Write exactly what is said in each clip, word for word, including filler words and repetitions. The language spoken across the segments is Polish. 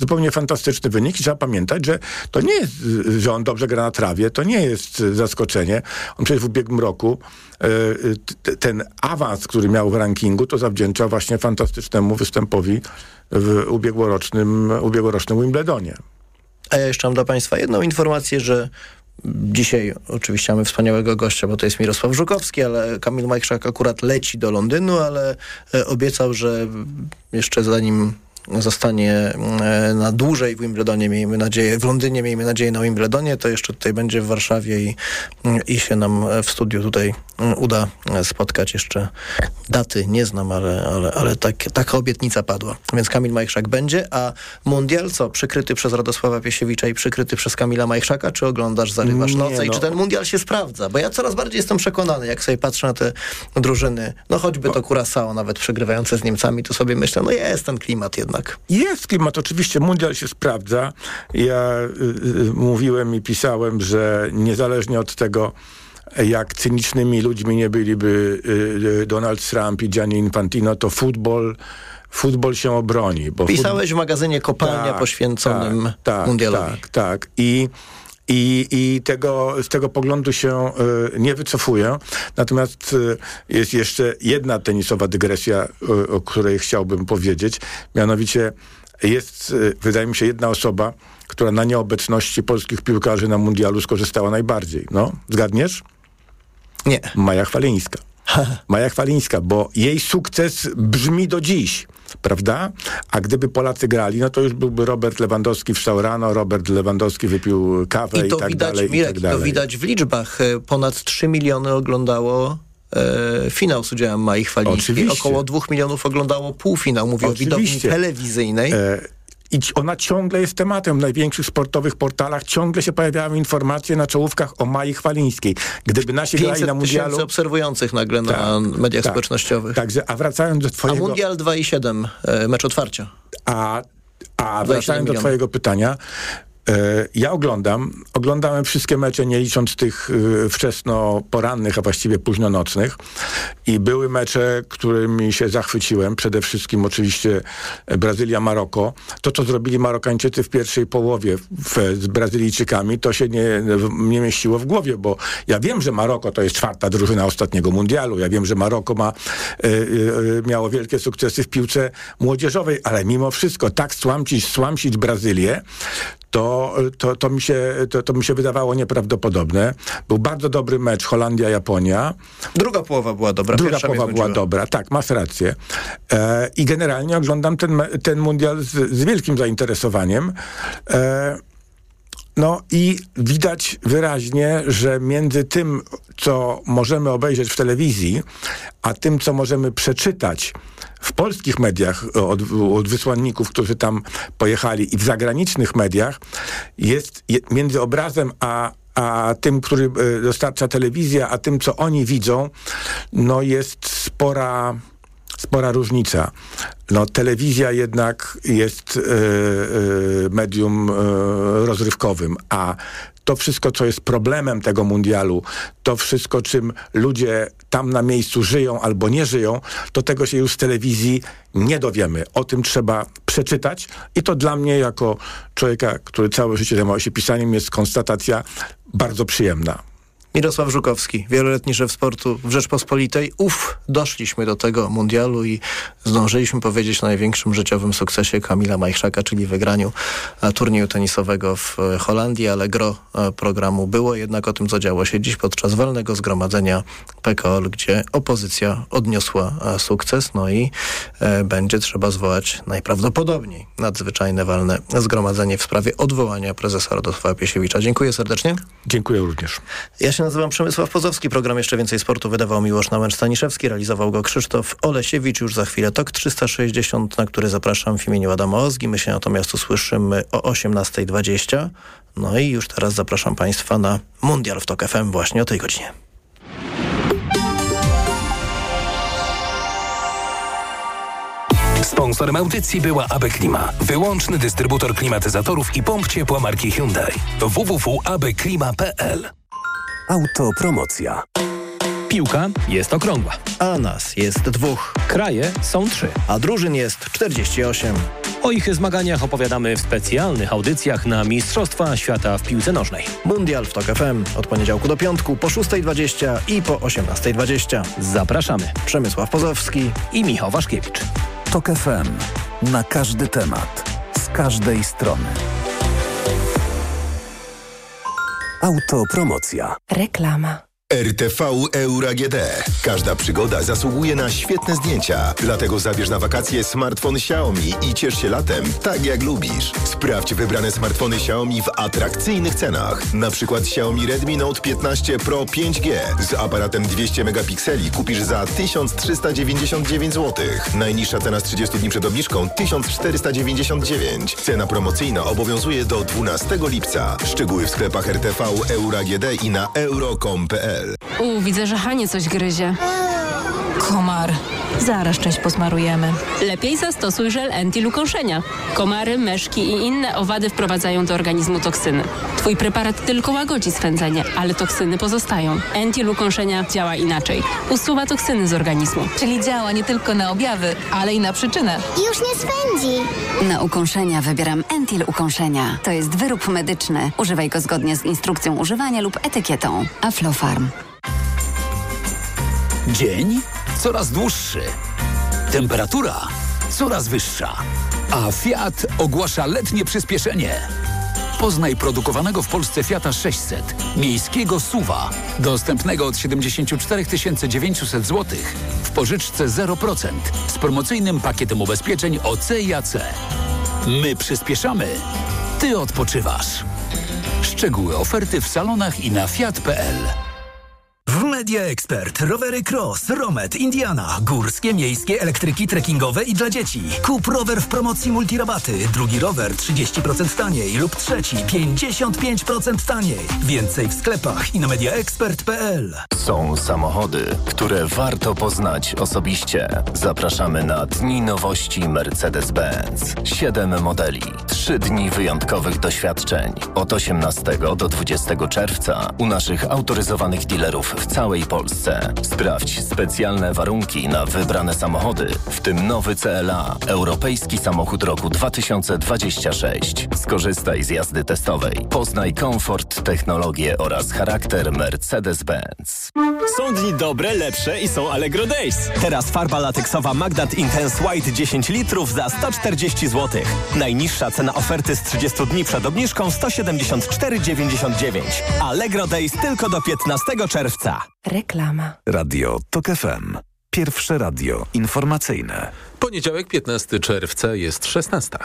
zupełnie fantastyczny wynik i trzeba pamiętać, że to nie jest, że on dobrze gra na trawie, to nie jest zaskoczenie. On przecież w ubiegłym roku t- ten awans, który miał w rankingu, to zawdzięcza właśnie fantastycznemu występowi w ubiegłorocznym, ubiegłorocznym Wimbledonie. A ja jeszcze mam dla Państwa jedną informację, że dzisiaj oczywiście mamy wspaniałego gościa, bo to jest Mirosław Żukowski, ale Kamil Majchrzak akurat leci do Londynu, ale obiecał, że jeszcze zanim zostanie na dłużej w Wimbledonie, miejmy nadzieję, w Londynie, miejmy nadzieję na Wimbledonie, to jeszcze tutaj będzie w Warszawie i, i się nam w studiu tutaj uda spotkać. Jeszcze daty nie znam, ale, ale, ale tak, taka obietnica padła. Więc Kamil Majchrzak będzie, a mundial co? Przykryty przez Radosława Piesiewicza i przykryty przez Kamila Majchrzaka, czy oglądasz, zarywasz noce no. i czy ten mundial się sprawdza? Bo ja coraz bardziej jestem przekonany, jak sobie patrzę na te drużyny, no choćby to Curaçao nawet przegrywające z Niemcami, to sobie myślę, no jest ten klimat jednak. Jest klimat, oczywiście mundial się sprawdza. Ja y, y, mówiłem i pisałem, że niezależnie od tego, jak cynicznymi ludźmi nie byliby y, y, Donald Trump i Gianni Infantino, to futbol, futbol się obroni. Bo Pisałeś futbol... w magazynie Kopalnia tak, poświęconym tak, tak, mundialowi. Tak, tak. I I, i tego, z tego poglądu się y, nie wycofuję. Natomiast y, jest jeszcze jedna tenisowa dygresja, y, o której chciałbym powiedzieć. Mianowicie jest, y, wydaje mi się, jedna osoba, która na nieobecności polskich piłkarzy na mundialu skorzystała najbardziej. No, zgadniesz? Nie. Maja Chwalińska. Maja Chwalińska, bo jej sukces brzmi do dziś, prawda? A gdyby Polacy grali, no to już byłby Robert Lewandowski wstał rano, Robert Lewandowski wypił kawę i, I to tak widać, dalej, Mirek, i tak dalej. to widać w liczbach. Ponad trzy miliony oglądało e, finał z udziałem Mai Chwalińskiej. Oczywiście. Około dwóch milionów oglądało półfinał. Mówię Oczywiście. o widowni telewizyjnej. E, I ona ciągle jest tematem w największych sportowych portalach. Ciągle się pojawiają informacje na czołówkach o Mai Chwalińskiej. Gdyby nasi grali na mundialu... tysięcy obserwujących nagle tak, na mediach tak, społecznościowych. Także, a wracając do twojego... A mundial dwa i siedem, e, mecz otwarcia. A, a wracając do twojego pytania... Ja oglądam, oglądałem wszystkie mecze, nie licząc tych wczesno porannych, a właściwie późno nocnych. I były mecze, którymi się zachwyciłem. Przede wszystkim oczywiście Brazylia-Maroko. To, co zrobili Marokańczycy w pierwszej połowie w, z Brazylijczykami, to się nie, nie mieściło w głowie, bo ja wiem, że Maroko to jest czwarta drużyna ostatniego mundialu. Ja wiem, że Maroko ma, y, y, miało wielkie sukcesy w piłce młodzieżowej, ale mimo wszystko tak stłamsić, stłamsić Brazylię, To, to, to, mi się, to, to mi się wydawało nieprawdopodobne. Był bardzo dobry mecz Holandia-Japonia. Druga połowa była dobra. Druga połowa była dobra, tak, masz rację. E, I generalnie oglądam ten, ten mundial z, z wielkim zainteresowaniem. E, no i widać wyraźnie, że między tym, co możemy obejrzeć w telewizji, a tym, co możemy przeczytać w polskich mediach od, od wysłanników, którzy tam pojechali, i w zagranicznych mediach, jest je, między obrazem a, a tym, który dostarcza telewizja, a tym, co oni widzą, no jest spora... spora różnica. No, telewizja jednak jest y, y, medium y, rozrywkowym, a to wszystko, co jest problemem tego mundialu, to wszystko, czym ludzie tam na miejscu żyją albo nie żyją, to tego się już z telewizji nie dowiemy. O tym trzeba przeczytać i to dla mnie, jako człowieka, który całe życie zajmował się pisaniem, jest konstatacja bardzo przyjemna. Mirosław Żukowski, wieloletni szef sportu w Rzeczpospolitej. Uf, doszliśmy do tego mundialu i zdążyliśmy powiedzieć o największym życiowym sukcesie Kamila Majchrzaka, czyli wygraniu turnieju tenisowego w Holandii, ale gro programu było jednak o tym, co działo się dziś podczas walnego zgromadzenia P K O L, gdzie opozycja odniosła sukces, no i e, będzie trzeba zwołać najprawdopodobniej nadzwyczajne walne zgromadzenie w sprawie odwołania prezesa Radosława Piesiewicza. Dziękuję serdecznie. Dziękuję również. Ja się nazywam Przemysław Pozowski. Program Jeszcze Więcej Sportu wydawał Miłosz Nałęcz-Staniszewski, realizował go Krzysztof Olesiewicz. Już za chwilę Tok trzysta sześćdziesiąt, na który zapraszam w imieniu Adama Ozgi. My się natomiast usłyszymy o osiemnasta dwadzieścia. No i już teraz zapraszam Państwa na Mundial w Tok F M właśnie o tej godzinie. Sponsorem audycji była A B Klima, wyłączny dystrybutor klimatyzatorów i pomp ciepła marki Hyundai. w w w kropka a b klima kropka p l. Autopromocja. Piłka jest okrągła. A nas jest dwóch. Kraje są trzy. A drużyn jest czterdzieści osiem. O ich zmaganiach opowiadamy w specjalnych audycjach na Mistrzostwa Świata w piłce nożnej. Mundial w Tok F M od poniedziałku do piątku po szóstej dwadzieścia i po osiemnastej dwadzieścia. Zapraszamy. Przemysław Pozowski i Michał Waszkiewicz. Tok F M. Na każdy temat. Z każdej strony. Autopromocja. Reklama. R T V Euro A G D. Każda przygoda zasługuje na świetne zdjęcia. Dlatego zabierz na wakacje smartfon Xiaomi i ciesz się latem tak jak lubisz. Sprawdź wybrane smartfony Xiaomi w atrakcyjnych cenach. Na przykład Xiaomi Redmi Note piętnaście Pro pięć G z aparatem dwieście megapikseli kupisz za tysiąc trzysta dziewięćdziesiąt dziewięć złotych. Najniższa cena z trzydziestu dni przed obniżką tysiąc czterysta dziewięćdziesiąt dziewięć. Cena promocyjna obowiązuje do dwunastego lipca. Szczegóły w sklepach R T V Euro A G D i na euro kropka com kropka p l. U, widzę, że Hanie coś gryzie. Komar. Zaraz część posmarujemy. Lepiej zastosuj żel Entil ukąszenia. Komary, myszki i inne owady wprowadzają do organizmu toksyny. Twój preparat tylko łagodzi swędzenie, ale toksyny pozostają. Entil ukąszenia działa inaczej. Usuwa toksyny z organizmu. Czyli działa nie tylko na objawy, ale i na przyczynę. Już nie swędzi. Na ukąszenia wybieram Entil ukąszenia. To jest wyrób medyczny. Używaj go zgodnie z instrukcją używania lub etykietą. Aflofarm. Dzień coraz dłuższy. Temperatura coraz wyższa. A Fiat ogłasza letnie przyspieszenie. Poznaj produkowanego w Polsce Fiata sześćset, miejskiego suwa, dostępnego od siedemdziesiąt cztery tysiące dziewięćset złotych w pożyczce zero procent z promocyjnym pakietem ubezpieczeń O C i A C. My przyspieszamy, ty odpoczywasz. Szczegóły oferty w salonach i na fiat kropka p l. W Media Expert rowery Cross, Romet, Indiana, górskie, miejskie, elektryki, trekkingowe i dla dzieci. Kup rower w promocji multirabaty, drugi rower trzydzieści procent taniej lub trzeci pięćdziesiąt pięć procent taniej. Więcej w sklepach i na media expert kropka p l. Są samochody, które warto poznać osobiście. Zapraszamy na Dni Nowości Mercedes-Benz. Siedem modeli, trzy dni wyjątkowych doświadczeń. Od osiemnastego do dwudziestego czerwca u naszych autoryzowanych dealerów w całej Polsce. Sprawdź specjalne warunki na wybrane samochody, w tym nowy C L A, europejski samochód roku dwa tysiące dwudziesty szósty. Skorzystaj z jazdy testowej. Poznaj komfort, technologię oraz charakter Mercedes-Benz. Są dni dobre, lepsze i są Allegro Days. Teraz farba lateksowa Magdat Intense White dziesięć litrów za sto czterdzieści złotych. Najniższa cena oferty z trzydziestu dni przed obniżką sto siedemdziesiąt cztery dziewięćdziesiąt dziewięć. Allegro Days tylko do piętnastego czerwca. Reklama. Radio Tok F M. Pierwsze radio informacyjne. Poniedziałek, piętnastego czerwca, jest szesnasta.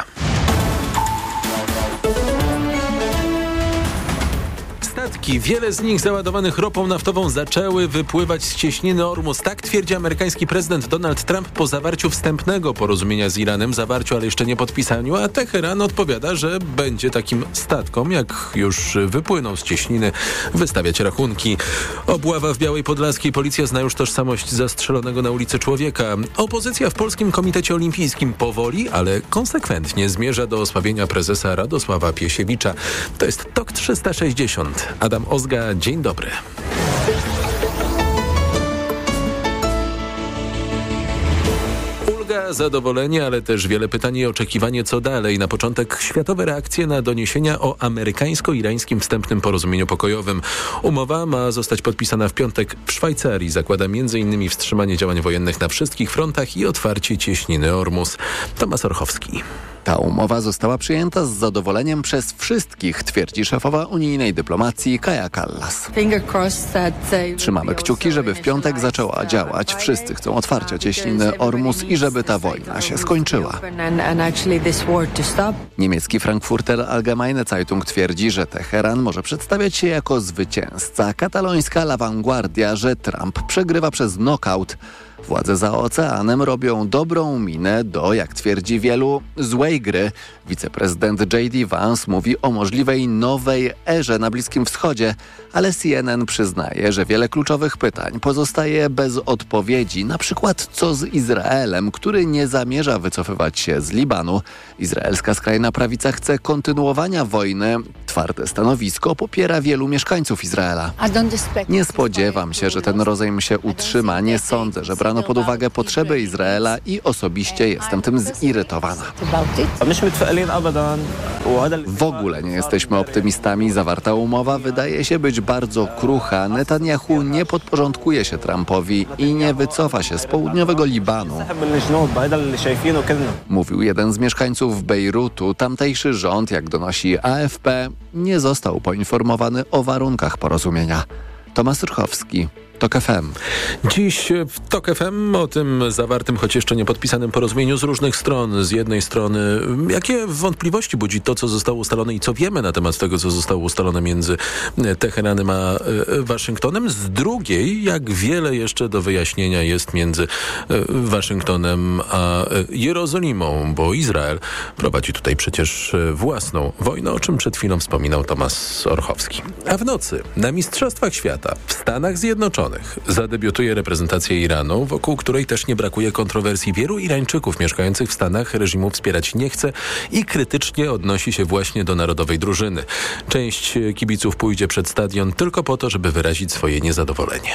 Statki, wiele z nich załadowanych ropą naftową, zaczęły wypływać z cieśniny Ormus. Tak twierdzi amerykański prezydent Donald Trump po zawarciu wstępnego porozumienia z Iranem, zawarciu, ale jeszcze nie podpisaniu, a Teheran odpowiada, że będzie takim statkom, jak już wypłyną z cieśniny, wystawiać rachunki. Obława w Białej Podlaskiej. Policja zna już tożsamość zastrzelonego na ulicy człowieka. Opozycja w Polskim Komitecie Olimpijskim powoli, ale konsekwentnie zmierza do osłabienia prezesa Radosława Piesiewicza. To jest Tok trzysta sześćdziesiąt. Adam Ozga, dzień dobry. Ulga, zadowolenie, ale też wiele pytań i oczekiwanie, co dalej. Na początek światowe reakcje na doniesienia o amerykańsko-irańskim wstępnym porozumieniu pokojowym. Umowa ma zostać podpisana w piątek w Szwajcarii. Zakłada między innymi wstrzymanie działań wojennych na wszystkich frontach i otwarcie cieśniny Ormus. Tomasz Orchowski. Ta umowa została przyjęta z zadowoleniem przez wszystkich, twierdzi szefowa unijnej dyplomacji Kaja Kallas. Trzymamy kciuki, żeby w piątek zaczęła działać. Wszyscy chcą otwarcia cieśniny Ormus i żeby ta wojna się skończyła. Niemiecki Frankfurter Allgemeine Zeitung twierdzi, że Teheran może przedstawiać się jako zwycięzca. Katalońska La Vanguardia, że Trump przegrywa przez knockout. Władze za oceanem robią dobrą minę do, jak twierdzi wielu, złej gry. Wiceprezydent J D Vance mówi o możliwej nowej erze na Bliskim Wschodzie, ale C N N przyznaje, że wiele kluczowych pytań pozostaje bez odpowiedzi. Na przykład co z Izraelem, który nie zamierza wycofywać się z Libanu. Izraelska skrajna prawica chce kontynuowania wojny. Trwa Twarde stanowisko popiera wielu mieszkańców Izraela. Nie spodziewam się, że ten rozejm się utrzyma. Nie sądzę, że brano pod uwagę potrzeby Izraela i osobiście jestem tym zirytowana. W ogóle nie jesteśmy optymistami. Zawarta umowa wydaje się być bardzo krucha. Netanyahu nie podporządkuje się Trumpowi i nie wycofa się z południowego Libanu. Mówił jeden z mieszkańców Bejrutu. Tamtejszy rząd, jak donosi A F P, nie został poinformowany o warunkach porozumienia. Tomasz Rychowski, TOK F M. Dziś w TOK F M o tym zawartym, choć jeszcze nie podpisanym porozumieniu z różnych stron. Z jednej strony, jakie wątpliwości budzi to, co zostało ustalone i co wiemy na temat tego, co zostało ustalone między Teheranem a Waszyngtonem. Z drugiej, jak wiele jeszcze do wyjaśnienia jest między Waszyngtonem a Jerozolimą, bo Izrael prowadzi tutaj przecież własną wojnę, o czym przed chwilą wspominał Tomasz Orchowski. A w nocy na Mistrzostwach Świata w Stanach Zjednoczonych zadebiutuje reprezentacja Iranu, wokół której też nie brakuje kontrowersji. Wielu Irańczyków mieszkających w Stanach reżimu wspierać nie chce i krytycznie odnosi się właśnie do narodowej drużyny. Część kibiców pójdzie przed stadion tylko po to, żeby wyrazić swoje niezadowolenie.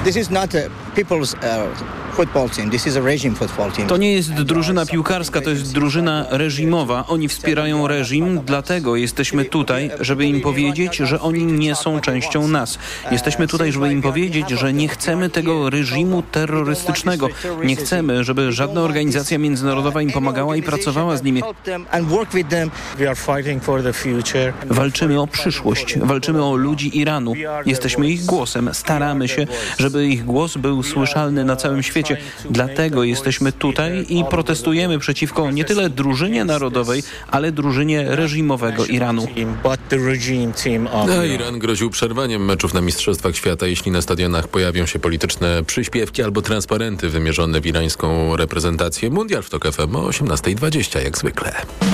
To nie jest drużyna piłkarska, to jest drużyna reżimowa. Oni wspierają reżim, dlatego jesteśmy tutaj, żeby im powiedzieć, że oni nie są częścią nas. Jesteśmy tutaj, żeby im powiedzieć, że nie chcemy tego reżimu terrorystycznego. Nie chcemy, żeby żadna organizacja międzynarodowa im pomagała i pracowała z nimi. Walczymy o przyszłość, walczymy o ludzi Iranu. Jesteśmy ich głosem, staramy się, żeby ich głos był słyszalny na całym świecie. Dlatego jesteśmy tutaj i protestujemy przeciwko nie tyle drużynie narodowej, ale drużynie reżimowego Iranu. A Iran groził przerwaniem meczów na Mistrzostwach Świata, jeśli na stadionach pojawią się polityczne przyśpiewki albo transparenty wymierzone w irańską reprezentację. Mundial w TOK F M o osiemnasta dwadzieścia jak zwykle.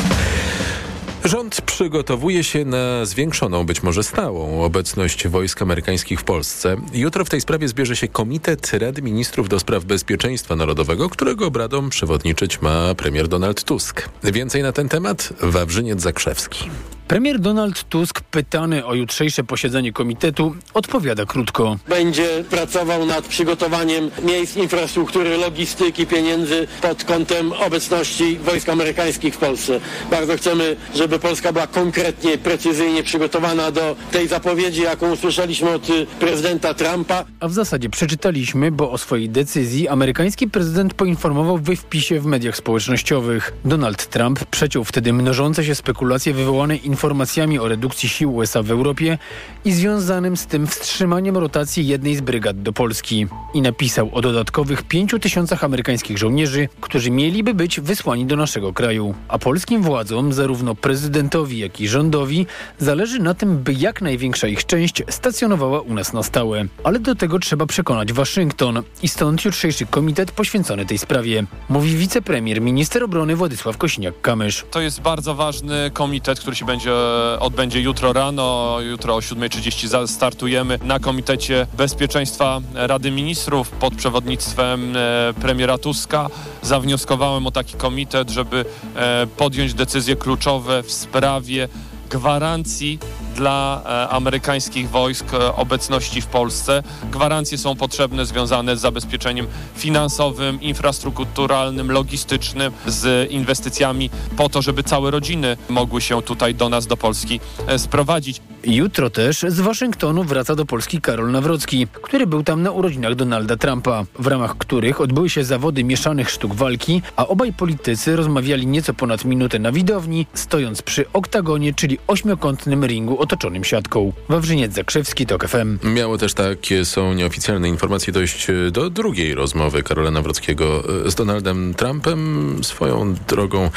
Rząd przygotowuje się na zwiększoną, być może stałą, obecność wojsk amerykańskich w Polsce. Jutro w tej sprawie zbierze się Komitet Rady Ministrów do spraw Bezpieczeństwa Narodowego, którego obradom przewodniczyć ma premier Donald Tusk. Więcej na ten temat Wawrzyniec Zakrzewski. Premier Donald Tusk, pytany o jutrzejsze posiedzenie komitetu, odpowiada krótko. Będzie pracował nad przygotowaniem miejsc infrastruktury, logistyki, pieniędzy pod kątem obecności wojsk amerykańskich w Polsce. Bardzo chcemy, żeby Polska była konkretnie, precyzyjnie przygotowana do tej zapowiedzi, jaką usłyszeliśmy od prezydenta Trumpa. A w zasadzie przeczytaliśmy, bo o swojej decyzji amerykański prezydent poinformował we wpisie w mediach społecznościowych. Donald Trump przeciął wtedy mnożące się spekulacje wywołane informacjami informacjami o redukcji sił U S A w Europie i związanym z tym wstrzymaniem rotacji jednej z brygad do Polski. I napisał o dodatkowych pięciu tysiącach amerykańskich żołnierzy, którzy mieliby być wysłani do naszego kraju. A polskim władzom, zarówno prezydentowi, jak i rządowi, zależy na tym, by jak największa ich część stacjonowała u nas na stałe. Ale do tego trzeba przekonać Waszyngton i stąd jutrzejszy komitet poświęcony tej sprawie. Mówi wicepremier, minister obrony Władysław Kosiniak-Kamysz. To jest bardzo ważny komitet, który się będzie odbędzie jutro rano. Jutro o siódma trzydzieści startujemy na Komitecie Bezpieczeństwa Rady Ministrów pod przewodnictwem e, premiera Tuska. Zawnioskowałem o taki komitet, żeby e, podjąć decyzje kluczowe w sprawie gwarancji dla e, amerykańskich wojsk e, obecności w Polsce. Gwarancje są potrzebne związane z zabezpieczeniem finansowym, infrastrukturalnym, logistycznym, z inwestycjami po to, żeby całe rodziny mogły się tutaj do nas, do Polski e, sprowadzić. Jutro też z Waszyngtonu wraca do Polski Karol Nawrocki, który był tam na urodzinach Donalda Trumpa, w ramach których odbyły się zawody mieszanych sztuk walki, a obaj politycy rozmawiali nieco ponad minutę na widowni, stojąc przy oktagonie, czyli ośmiokątnym ringu otoczonym siatką. Wawrzyniec Zakrzewski, TOK F M. Miało też, takie są nieoficjalne informacje, dojść do drugiej rozmowy Karola Nawrockiego z Donaldem Trumpem. Swoją drogą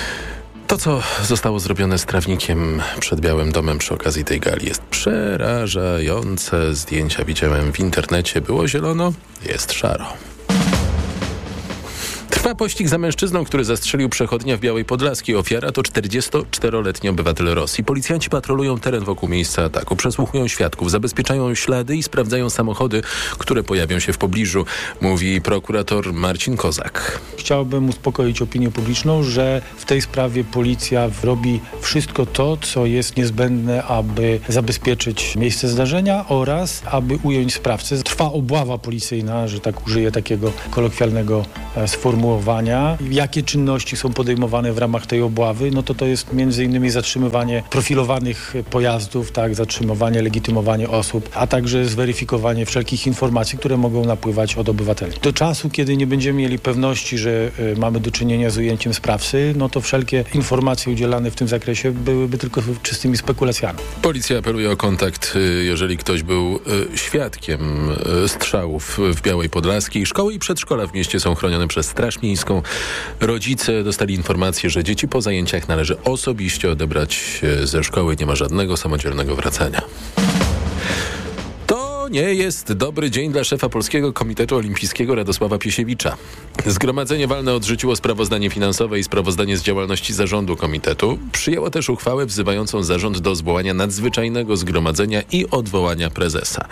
to, co zostało zrobione z trawnikiem przed Białym Domem przy okazji tej gali, jest przerażające. Zdjęcia widziałem w internecie. Było zielono, jest szaro. Trwa pościg za mężczyzną, który zastrzelił przechodnia w Białej Podlaskiej. Ofiara to czterdziestoczteroletni obywatel Rosji. Policjanci patrolują teren wokół miejsca ataku, przesłuchują świadków, zabezpieczają ślady i sprawdzają samochody, które pojawią się w pobliżu, mówi prokurator Marcin Kozak. Chciałbym uspokoić opinię publiczną, że w tej sprawie policja robi wszystko to, co jest niezbędne, aby zabezpieczyć miejsce zdarzenia oraz aby ująć sprawcę. Trwa obława policyjna, że tak użyję takiego kolokwialnego sformułowania. Jakie czynności są podejmowane w ramach tej obławy? No to to jest między innymi zatrzymywanie profilowanych pojazdów, tak, zatrzymywanie, legitymowanie osób, a także zweryfikowanie wszelkich informacji, które mogą napływać od obywateli. Do czasu, kiedy nie będziemy mieli pewności, że y, mamy do czynienia z ujęciem sprawcy, no to wszelkie informacje udzielane w tym zakresie byłyby tylko czystymi spekulacjami. Policja apeluje o kontakt, jeżeli ktoś był y, świadkiem y, strzałów w Białej Podlaskiej. Szkoły i przedszkola w mieście są chronione przez Straż Miejską. Rodzice dostali informację, że dzieci po zajęciach należy osobiście odebrać ze szkoły. Nie ma żadnego samodzielnego wracania. To nie jest dobry dzień dla szefa Polskiego Komitetu Olimpijskiego Radosława Piesiewicza. Zgromadzenie walne odrzuciło sprawozdanie finansowe i sprawozdanie z działalności zarządu komitetu. Przyjęło też uchwałę wzywającą zarząd do zwołania nadzwyczajnego zgromadzenia i odwołania prezesa.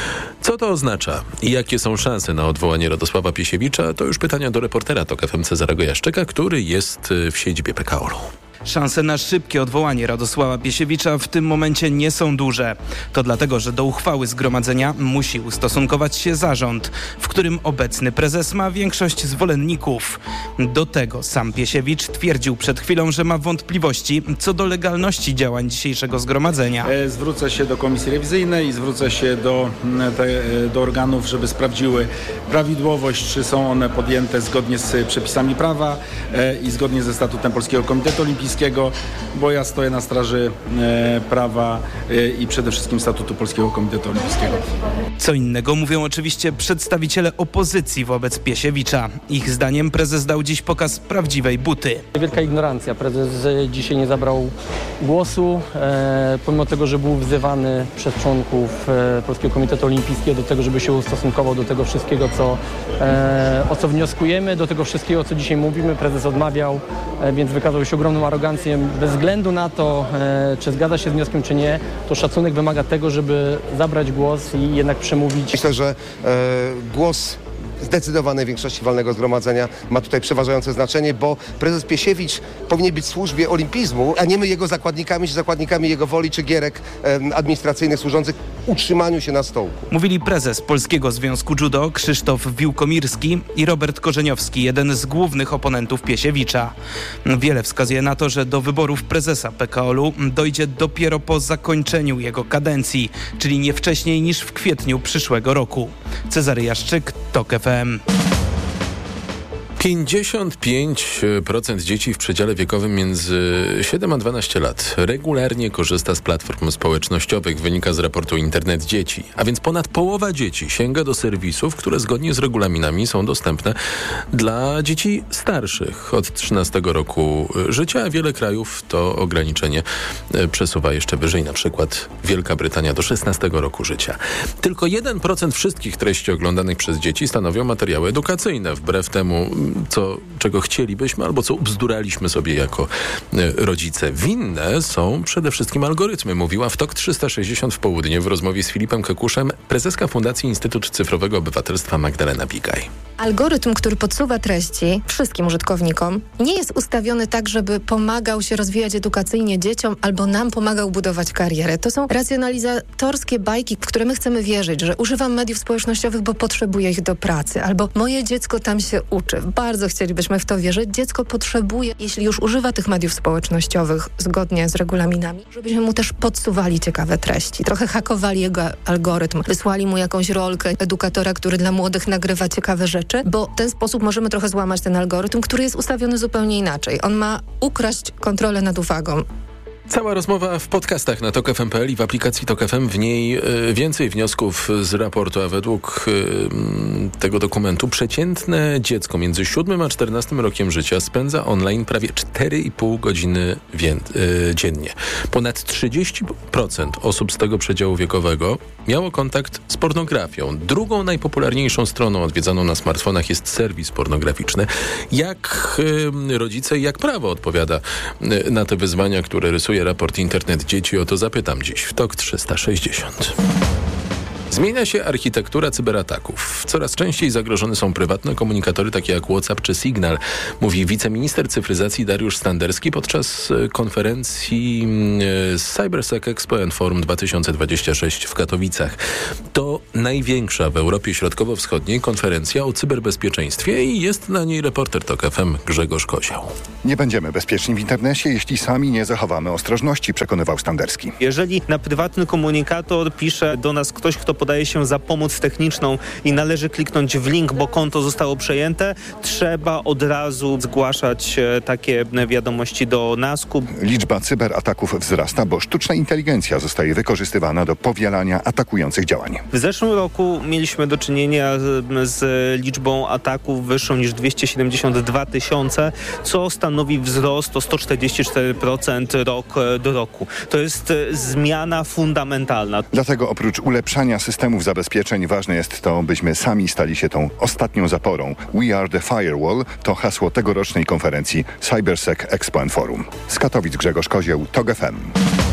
Co to oznacza i jakie są szanse na odwołanie Radosława Piesiewicza? To już pytania do reportera TOK F M Cezarego Jaszczyka, który jest w siedzibie P K O L-u. Szanse na szybkie odwołanie Radosława Piesiewicza w tym momencie nie są duże. To dlatego, że do uchwały zgromadzenia musi ustosunkować się zarząd, w którym obecny prezes ma większość zwolenników. Do tego sam Piesiewicz twierdził przed chwilą, że ma wątpliwości co do legalności działań dzisiejszego zgromadzenia. E, zwrócę się do komisji rewizyjnej i zwrócę się do, te, do organów, żeby sprawdziły prawidłowość, czy są one podjęte zgodnie z przepisami prawa e, i zgodnie ze statutem Polskiego Komitetu Olimpijskiego, bo ja stoję na straży e, prawa e, i przede wszystkim statutu Polskiego Komitetu Olimpijskiego. Co innego mówią oczywiście przedstawiciele opozycji wobec Piesiewicza. Ich zdaniem prezes dał dziś pokaz prawdziwej buty. Wielka ignorancja. Prezes dzisiaj nie zabrał głosu, e, pomimo tego, że był wzywany przez członków e, Polskiego Komitetu Olimpijskiego do tego, żeby się ustosunkował do tego wszystkiego, co, e, o co wnioskujemy, do tego wszystkiego, o co dzisiaj mówimy. Prezes odmawiał, e, więc wykazał się ogromną arogancją. Bez względu na to, e, czy zgadza się z wnioskiem, czy nie, to szacunek wymaga tego, żeby zabrać głos i jednak przemówić. Myślę, że e, głos zdecydowanej większości walnego zgromadzenia ma tutaj przeważające znaczenie, bo prezes Piesiewicz powinien być w służbie olimpizmu, a nie my jego zakładnikami, czy zakładnikami jego woli, czy gierek e, administracyjnych służących utrzymaniu się na stołku. Mówili prezes Polskiego Związku Judo Krzysztof Wiłkomirski i Robert Korzeniowski, jeden z głównych oponentów Piesiewicza. Wiele wskazuje na to, że do wyborów prezesa P K O L-u dojdzie dopiero po zakończeniu jego kadencji, czyli nie wcześniej niż w kwietniu przyszłego roku. Cezary Jaszczyk, TOK F M. pięćdziesiąt pięć procent dzieci w przedziale wiekowym między siedem a dwanaście lat regularnie korzysta z platform społecznościowych, wynika z raportu Internet Dzieci. A więc ponad połowa dzieci sięga do serwisów, które zgodnie z regulaminami są dostępne dla dzieci starszych od trzynastego roku życia, a wiele krajów to ograniczenie przesuwa jeszcze wyżej, na przykład Wielka Brytania do szesnastego roku życia. Tylko jeden procent wszystkich treści oglądanych przez dzieci stanowią materiały edukacyjne, wbrew temu, co, czego chcielibyśmy albo co bzduraliśmy sobie jako e, rodzice. Winne są przede wszystkim algorytmy, mówiła w TOK trzysta sześćdziesiąt w południe w rozmowie z Filipem Kekuszem prezeska Fundacji Instytut Cyfrowego Obywatelstwa Magdalena Bigaj. Algorytm, który podsuwa treści wszystkim użytkownikom, nie jest ustawiony tak, żeby pomagał się rozwijać edukacyjnie dzieciom albo nam pomagał budować karierę. To są racjonalizatorskie bajki, w które my chcemy wierzyć, że używam mediów społecznościowych, bo potrzebuję ich do pracy, albo moje dziecko tam się uczy. Bardzo chcielibyśmy w to wierzyć. Dziecko potrzebuje, jeśli już używa tych mediów społecznościowych zgodnie z regulaminami, żebyśmy mu też podsuwali ciekawe treści. Trochę hakowali jego algorytm, wysłali mu jakąś rolkę edukatora, który dla młodych nagrywa ciekawe rzeczy, bo w ten sposób możemy trochę złamać ten algorytm, który jest ustawiony zupełnie inaczej. On ma ukraść kontrolę nad uwagą Cała rozmowa w podcastach na tok f m kropka p l i w aplikacji Tok F M. W niej y, więcej wniosków z raportu, a według y, tego dokumentu przeciętne dziecko między siódmym a czternastym rokiem życia spędza online prawie cztery i pół godziny wię- y, dziennie. Ponad trzydzieści procent osób z tego przedziału wiekowego miało kontakt z pornografią. Drugą najpopularniejszą stroną odwiedzaną na smartfonach jest serwis pornograficzny. Jak y, rodzice i jak prawo odpowiada y, na te wyzwania, które rysuje raport Internet Dzieci? O to zapytam dziś w Tok trzysta sześćdziesiąt. Zmienia się architektura cyberataków. Coraz częściej zagrożone są prywatne komunikatory takie jak WhatsApp czy Signal, mówi wiceminister cyfryzacji Dariusz Standerski podczas konferencji CyberSec Expo and Forum dwa tysiące dwudziesty szósty w Katowicach. To największa w Europie Środkowo-Wschodniej konferencja o cyberbezpieczeństwie i jest na niej reporter Tok F M Grzegorz Kozioł. Nie będziemy bezpieczni w internecie, jeśli sami nie zachowamy ostrożności, przekonywał Standerski. Jeżeli na prywatny komunikator pisze do nas ktoś, kto podaje się za pomoc techniczną i należy kliknąć w link, bo konto zostało przejęte, trzeba od razu zgłaszać takie wiadomości do nasku. Liczba cyberataków wzrasta, bo sztuczna inteligencja zostaje wykorzystywana do powielania atakujących działań. W zeszłym roku mieliśmy do czynienia z liczbą ataków wyższą niż dwieście siedemdziesiąt dwa tysiące, co stanowi wzrost o sto czterdzieści cztery procent rok do roku. To jest zmiana fundamentalna. Dlatego oprócz ulepszania systemów zabezpieczeń ważne jest to, byśmy sami stali się tą ostatnią zaporą. We are the firewall to hasło tegorocznej konferencji CyberSec Expo and Forum. Z Katowic Grzegorz Kozioł, Tok F M.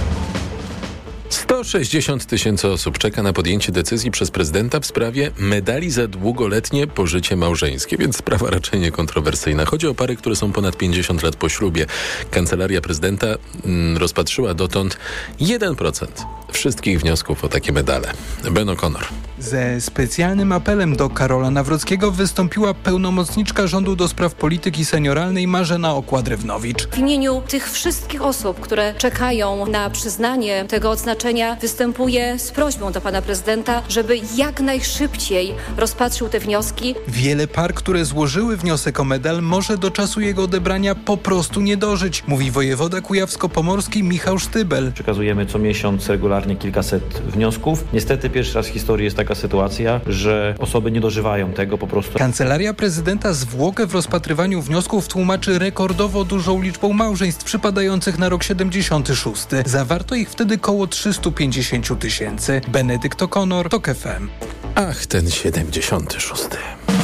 sto sześćdziesiąt tysięcy osób czeka na podjęcie decyzji przez prezydenta w sprawie medali za długoletnie pożycie małżeńskie, więc sprawa raczej niekontrowersyjna. Chodzi o pary, które są ponad pięćdziesiąt lat po ślubie. Kancelaria prezydenta mm, rozpatrzyła dotąd jeden procent wszystkich wniosków o takie medale. Ben O'Connor. Ze specjalnym apelem do Karola Nawrockiego wystąpiła pełnomocniczka rządu do spraw polityki senioralnej Marzena Okła-Drewnowicz. W imieniu tych wszystkich osób, które czekają na przyznanie tego odznaczenia, występuję z prośbą do pana prezydenta, żeby jak najszybciej rozpatrzył te wnioski. Wiele par, które złożyły wniosek o medal, może do czasu jego odebrania po prostu nie dożyć, mówi wojewoda kujawsko-pomorski Michał Sztybel. Przekazujemy co miesiąc regularnie kilkaset wniosków. Niestety pierwszy raz w historii jest taka sytuacja, że osoby nie dożywają tego po prostu. Kancelaria prezydenta zwłokę w rozpatrywaniu wniosków tłumaczy rekordowo dużą liczbą małżeństw przypadających na rok siedemdziesiąty szósty. Zawarto ich wtedy koło trzysta pięćdziesiąt tysięcy. Benedykt O'Connor, Tok F M. Ach, ten siedemdziesiąty szósty.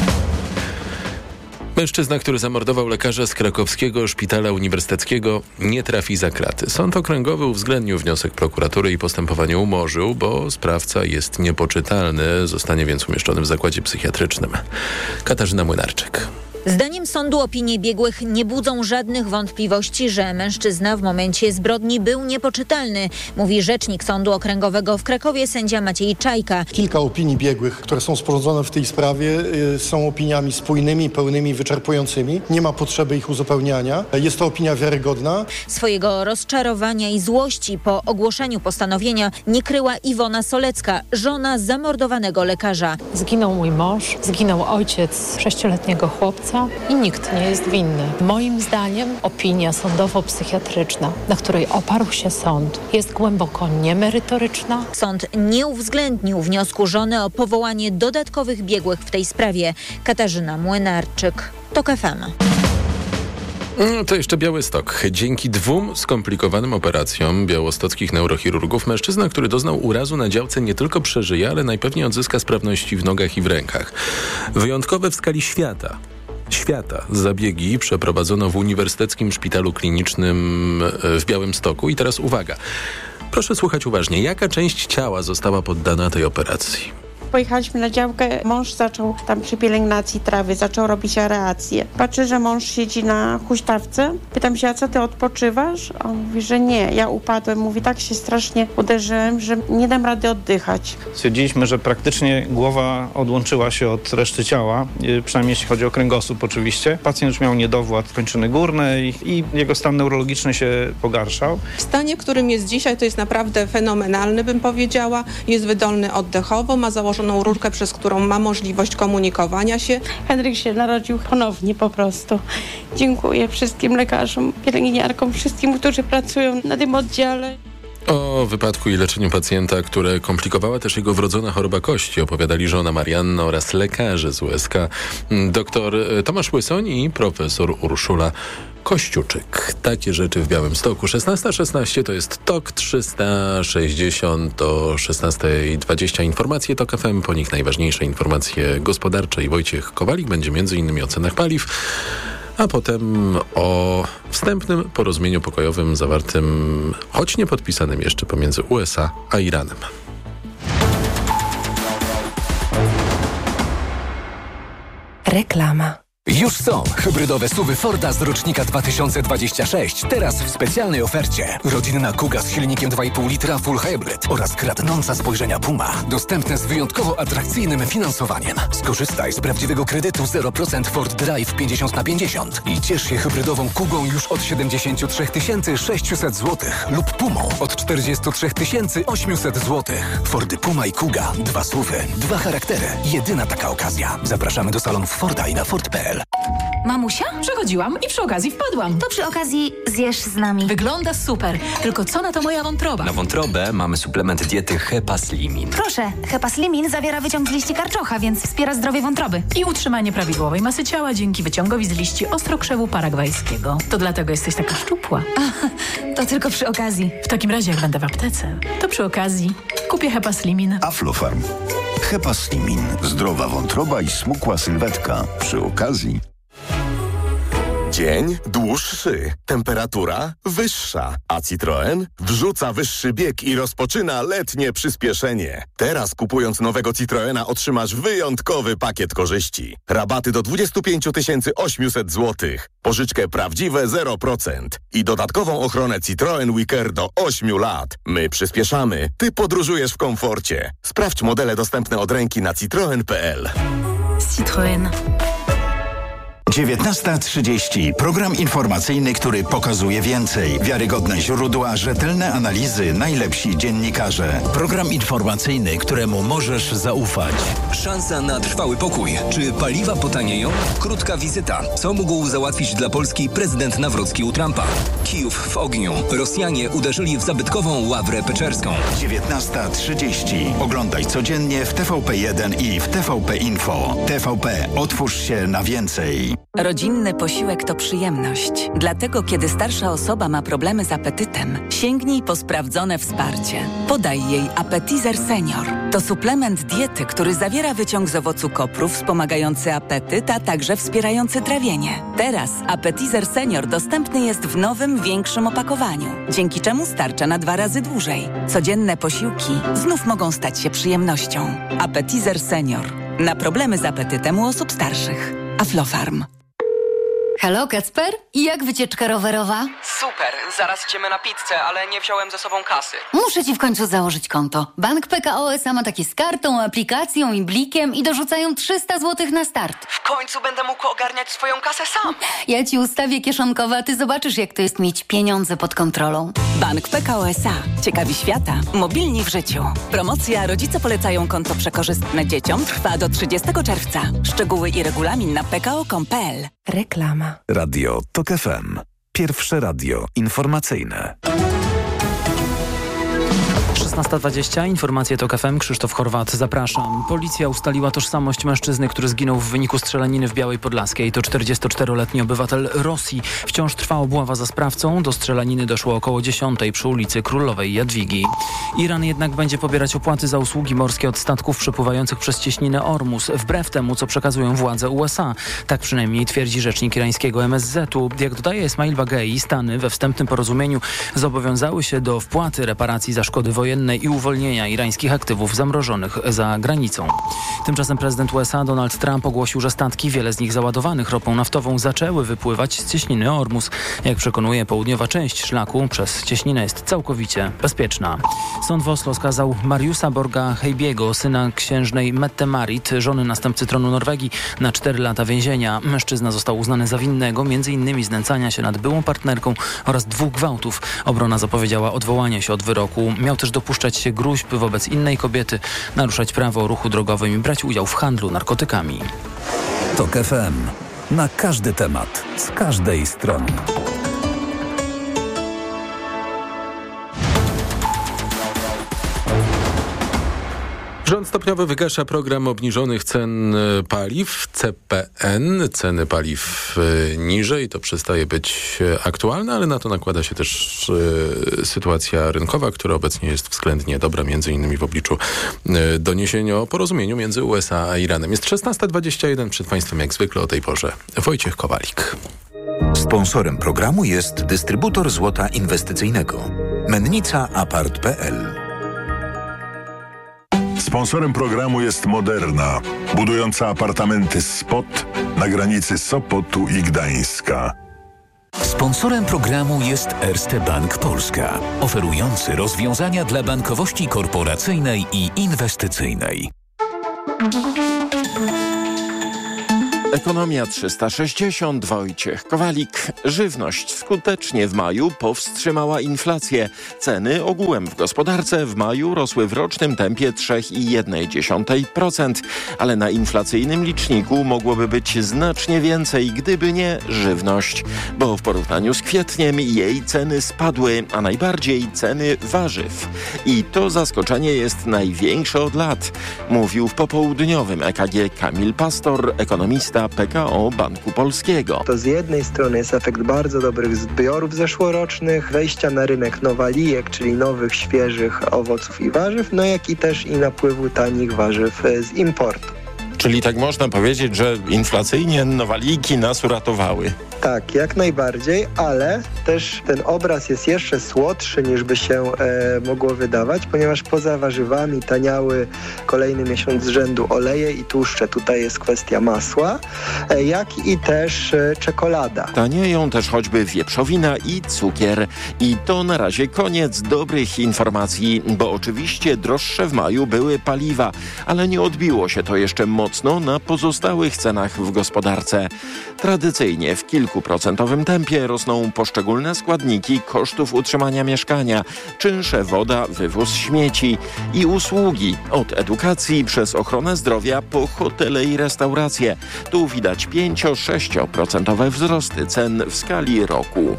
Mężczyzna, który zamordował lekarza z krakowskiego szpitala uniwersyteckiego, nie trafi za kraty. Sąd okręgowy uwzględnił wniosek prokuratury i postępowanie umorzył, bo sprawca jest niepoczytalny, zostanie więc umieszczony w zakładzie psychiatrycznym. Katarzyna Młynarczyk. Zdaniem sądu opinie biegłych nie budzą żadnych wątpliwości, że mężczyzna w momencie zbrodni był niepoczytalny, mówi rzecznik Sądu Okręgowego w Krakowie sędzia Maciej Czajka. Kilka opinii biegłych, które są sporządzone w tej sprawie, są opiniami spójnymi, pełnymi, wyczerpującymi. Nie ma potrzeby ich uzupełniania. Jest to opinia wiarygodna. Swojego rozczarowania i złości po ogłoszeniu postanowienia nie kryła Iwona Solecka, żona zamordowanego lekarza. Zginął mój mąż, zginął ojciec sześcioletniego chłopca i nikt nie jest winny. Moim zdaniem opinia sądowo-psychiatryczna, na której oparł się sąd, jest głęboko niemerytoryczna. Sąd nie uwzględnił wniosku żony o powołanie dodatkowych biegłych w tej sprawie. Katarzyna Młynarczyk, Tok F M. No to jeszcze Białystok. Dzięki dwóm skomplikowanym operacjom białostockich neurochirurgów mężczyzna, który doznał urazu na działce, nie tylko przeżyje, ale najpewniej odzyska sprawności w nogach i w rękach. Wyjątkowe w skali świata. Świata zabiegi przeprowadzono w Uniwersyteckim Szpitalu Klinicznym w Białymstoku. I teraz uwaga. Proszę słuchać uważnie. Jaka część ciała została poddana tej operacji? Pojechaliśmy na działkę, mąż zaczął tam przy pielęgnacji trawy, zaczął robić aerację. Patrzę, że mąż siedzi na huśtawce. Pytam się, a co ty odpoczywasz? On mówi, że nie, ja upadłem. Mówi, tak się strasznie uderzyłem, że nie dam rady oddychać. Stwierdziliśmy, że praktycznie głowa odłączyła się od reszty ciała, przynajmniej jeśli chodzi o kręgosłup oczywiście. Pacjent już miał niedowład kończyny górnej i jego stan neurologiczny się pogarszał. W stanie, w którym jest dzisiaj, to jest naprawdę fenomenalny, bym powiedziała. Jest wydolny oddechowo, ma założone założoną rurkę, przez którą ma możliwość komunikowania się. Henryk się narodził ponownie po prostu. Dziękuję wszystkim lekarzom, pielęgniarkom, wszystkim, którzy pracują na tym oddziale. O wypadku i leczeniu pacjenta, które komplikowała też jego wrodzona choroba kości, opowiadali żona Marianna oraz lekarze z U S K, dr Tomasz Łysoń i profesor Urszula Kościuczyk. Takie rzeczy w Białymstoku. szesnasta szesnaście to jest T O K trzysta sześćdziesiąt, o szesnasta dwadzieścia informacje T O K F M, po nich najważniejsze informacje gospodarcze i Wojciech Kowalik będzie między innymi o cenach paliw, a potem o wstępnym porozumieniu pokojowym zawartym, choć nie podpisanym jeszcze, pomiędzy U S A a Iranem. Reklama. Już są hybrydowe suwy Forda z rocznika dwa tysiące dwudziestego szóstego. Teraz w specjalnej ofercie. Rodzinna Kuga z silnikiem dwa i pół litra Full Hybrid oraz kradnąca spojrzenia Puma. Dostępne z wyjątkowo atrakcyjnym finansowaniem. Skorzystaj z prawdziwego kredytu zero procent Ford Drive pięćdziesiąt na pięćdziesiąt i ciesz się hybrydową Kugą już od siedemdziesiąt trzy tysiące sześćset złotych lub Pumą od czterdzieści trzy tysiące osiemset złotych. Fordy Puma i Kuga. Dwa suwy, dwa charaktery. Jedyna taka okazja. Zapraszamy do salonów Forda i na Ford kropka p l. Mamusia? Przechodziłam i przy okazji wpadłam. To przy okazji zjesz z nami. Wygląda super, tylko co na to moja wątroba? Na wątrobę mamy suplement diety Hepaslimin. Proszę, Hepaslimin zawiera wyciąg z liści karczocha, więc wspiera zdrowie wątroby. I utrzymanie prawidłowej masy ciała dzięki wyciągowi z liści ostrokrzewu paragwajskiego. To dlatego jesteś taka szczupła. A, to tylko przy okazji. W takim razie jak będę w aptece, to przy okazji kupię Hepaslimin. Aflofarm. Hepaslimin. Zdrowa wątroba i smukła sylwetka. Przy okazji. Dzień dłuższy, temperatura wyższa, a Citroen wrzuca wyższy bieg i rozpoczyna letnie przyspieszenie. Teraz kupując nowego Citroena otrzymasz wyjątkowy pakiet korzyści. Rabaty do dwadzieścia pięć tysięcy osiemset złotych, pożyczkę prawdziwe zero procent i dodatkową ochronę Citroen Wicker do ośmiu lat. My przyspieszamy, ty podróżujesz w komforcie. Sprawdź modele dostępne od ręki na citroen kropka p l. Citroen. dziewiętnasta trzydzieści. Program informacyjny, który pokazuje więcej. Wiarygodne źródła, rzetelne analizy, najlepsi dziennikarze. Program informacyjny, któremu możesz zaufać. Szansa na trwały pokój. Czy paliwa potanieją? Krótka wizyta. Co mógł załatwić dla Polski prezydent Nawrocki u Trumpa? Kijów w ogniu. Rosjanie uderzyli w zabytkową Ławrę Peczerską. dziewiętnasta trzydzieści. Oglądaj codziennie w T V P jeden i w T V P Info. T V P. Otwórz się na więcej. Rodzinny posiłek to przyjemność. Dlatego, kiedy starsza osoba ma problemy z apetytem, sięgnij po sprawdzone wsparcie. Podaj jej Appetizer Senior. To suplement diety, który zawiera wyciąg z owocu kopru wspomagający apetyt, a także wspierający trawienie. Teraz Appetizer Senior dostępny jest w nowym, większym opakowaniu, dzięki czemu starcza na dwa razy dłużej. Codzienne posiłki znów mogą stać się przyjemnością. Appetizer Senior. Na problemy z apetytem u osób starszych. Aflofarm. Halo, Kacper? I jak wycieczka rowerowa? Super, zaraz idziemy na pizzę, ale nie wziąłem ze sobą kasy. Muszę ci w końcu założyć konto. Bank P K O S A ma takie z kartą, aplikacją i blikiem i dorzucają trzysta złotych na start. W końcu będę mógł ogarniać swoją kasę sam. Ja ci ustawię kieszonkowe, a ty zobaczysz, jak to jest mieć pieniądze pod kontrolą. Bank P K O S A. Ciekawi świata. Mobilni w życiu. Promocja Rodzice polecają konto przekorzystne dzieciom trwa do trzydziestego czerwca. Szczegóły i regulamin na p k o kropka com kropka p l. Reklama. Radio Tok F M. Pierwsze radio informacyjne. szesnasta dwadzieścia. Informacje Tok F M. Krzysztof Chorwat. Zapraszam. Policja ustaliła tożsamość mężczyzny, który zginął w wyniku strzelaniny w Białej Podlaskiej. To czterdziestoczteroletni obywatel Rosji. Wciąż trwa obława za sprawcą. Do strzelaniny doszło około dziesiątej przy ulicy Królowej Jadwigi. Iran jednak będzie pobierać opłaty za usługi morskie od statków przepływających przez cieśninę Ormus, wbrew temu, co przekazują władze U S A. Tak przynajmniej twierdzi rzecznik irańskiego M S Z-u. Jak dodaje Esmail Bagei, Stany we wstępnym porozumieniu zobowiązały się do wpłaty reparacji za szkody wojenne i uwolnienia irańskich aktywów zamrożonych za granicą. Tymczasem prezydent U S A Donald Trump ogłosił, że statki, wiele z nich załadowanych ropą naftową, zaczęły wypływać z cieśniny Ormus. Jak przekonuje, południowa część szlaku przez cieśninę jest całkowicie bezpieczna. Sąd w Oslo skazał Mariusa Borga Heibiego, syna księżnej Mette Marit, żony następcy tronu Norwegii, na cztery lata więzienia. Mężczyzna został uznany za winnego między innymi znęcania się nad byłą partnerką oraz dwóch gwałtów. Obrona zapowiedziała odwołanie się od wyroku. Miał też dopuszczać dopuszczać się gróźb wobec innej kobiety, naruszać prawo o ruchu drogowym i brać udział w handlu narkotykami. TOK F M. Na każdy temat, z każdej strony. Rząd stopniowo wygasza program obniżonych cen paliw, C P N. Ceny paliw niżej, to przestaje być aktualne, ale na to nakłada się też y, sytuacja rynkowa, która obecnie jest względnie dobra, między innymi w obliczu y, doniesień o porozumieniu między U S A a Iranem. Jest szesnasta dwadzieścia jeden, przed Państwem jak zwykle o tej porze Wojciech Kowalik. Sponsorem programu jest dystrybutor złota inwestycyjnego Mennica Apart kropka p l. Sponsorem programu jest Moderna, budująca apartamenty Spot na granicy Sopotu i Gdańska. Sponsorem programu jest Erste Bank Polska, oferujący rozwiązania dla bankowości korporacyjnej i inwestycyjnej. Ekonomia trzysta sześćdziesiąt, Wojciech Kowalik. Żywność skutecznie w maju powstrzymała inflację. Ceny ogółem w gospodarce w maju rosły w rocznym tempie trzy przecinek jeden procent, ale na inflacyjnym liczniku mogłoby być znacznie więcej, gdyby nie żywność, bo w porównaniu z kwietniem jej ceny spadły, a najbardziej ceny warzyw. I to zaskoczenie jest największe od lat, mówił w popołudniowym E K G Kamil Pastor, ekonomista P K O Banku Polskiego. To z jednej strony jest efekt bardzo dobrych zbiorów zeszłorocznych, wejścia na rynek nowalijek, czyli nowych, świeżych owoców i warzyw, no jak i też i napływu tanich warzyw z importu. Czyli tak można powiedzieć, że inflacyjnie nowalijki nas uratowały. Tak, jak najbardziej, ale też ten obraz jest jeszcze słodszy niż by się e, mogło wydawać, ponieważ poza warzywami taniały kolejny miesiąc z rzędu oleje i tłuszcze. Tutaj jest kwestia masła, e, jak i też e, czekolada. Tanieją też choćby wieprzowina i cukier. I to na razie koniec dobrych informacji, bo oczywiście droższe w maju były paliwa, ale nie odbiło się to jeszcze mocno na pozostałych cenach w gospodarce. Tradycyjnie w kilkuprocentowym tempie rosną poszczególne składniki kosztów utrzymania mieszkania, czynsze, woda, wywóz śmieci i usługi od edukacji przez ochronę zdrowia po hotele i restauracje. Tu widać pięcio-sześcioprocentowe wzrosty cen w skali roku.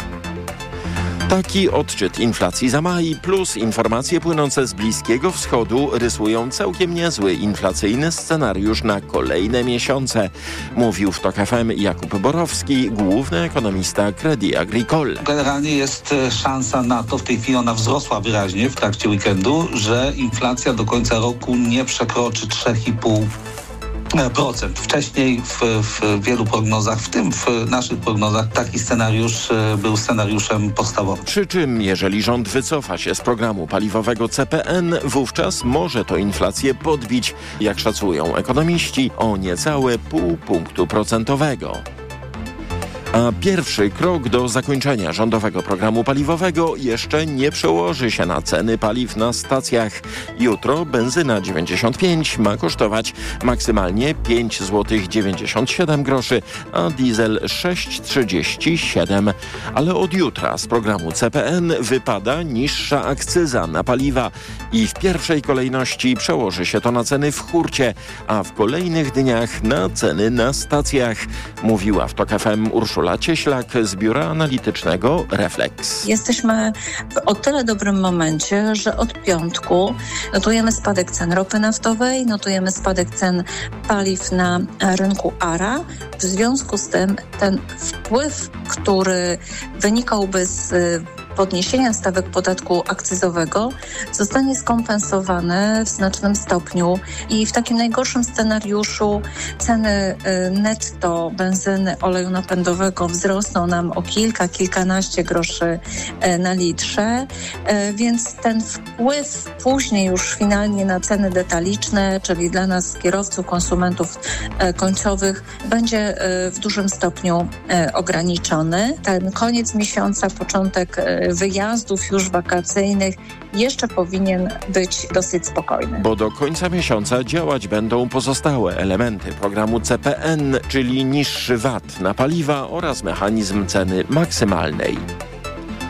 Taki odczyt inflacji za maj plus informacje płynące z Bliskiego Wschodu rysują całkiem niezły inflacyjny scenariusz na kolejne miesiące, mówił w TOK F M Jakub Borowski, główny ekonomista Crédit Agricole. Generalnie jest szansa na to, w tej chwili ona wzrosła wyraźnie w trakcie weekendu, że inflacja do końca roku nie przekroczy trzy i pół procent. Wcześniej w, w wielu prognozach, w tym w naszych prognozach, taki scenariusz był scenariuszem podstawowym. Przy czym, jeżeli rząd wycofa się z programu paliwowego C P N, wówczas może to inflację podbić, jak szacują ekonomiści, o niecałe pół punktu procentowego. A pierwszy krok do zakończenia rządowego programu paliwowego jeszcze nie przełoży się na ceny paliw na stacjach. Jutro benzyna dziewięćdziesiąt pięć ma kosztować maksymalnie pięć złotych dziewięćdziesiąt siedem groszy, a diesel sześć trzydzieści siedem. Ale od jutra z programu C P N wypada niższa akcyza na paliwa i w pierwszej kolejności przełoży się to na ceny w hurcie, a w kolejnych dniach na ceny na stacjach, mówiła w TOK F M Urszula Cieślak z biura analitycznego Reflex. Jesteśmy w o tyle dobrym momencie, że od piątku notujemy spadek cen ropy naftowej, notujemy spadek cen paliw na rynku A R A. W związku z tym ten wpływ, który wynikałby z podniesienia stawek podatku akcyzowego, zostanie skompensowany w znacznym stopniu i w takim najgorszym scenariuszu ceny netto benzyny, oleju napędowego wzrosną nam o kilka, kilkanaście groszy na litrze, więc ten wpływ później już finalnie na ceny detaliczne, czyli dla nas kierowców, konsumentów końcowych, będzie w dużym stopniu ograniczony. Ten koniec miesiąca, początek wyjazdów już wakacyjnych jeszcze powinien być dosyć spokojny. Bo do końca miesiąca działać będą pozostałe elementy programu C P N, czyli niższy V A T na paliwa oraz mechanizm ceny maksymalnej.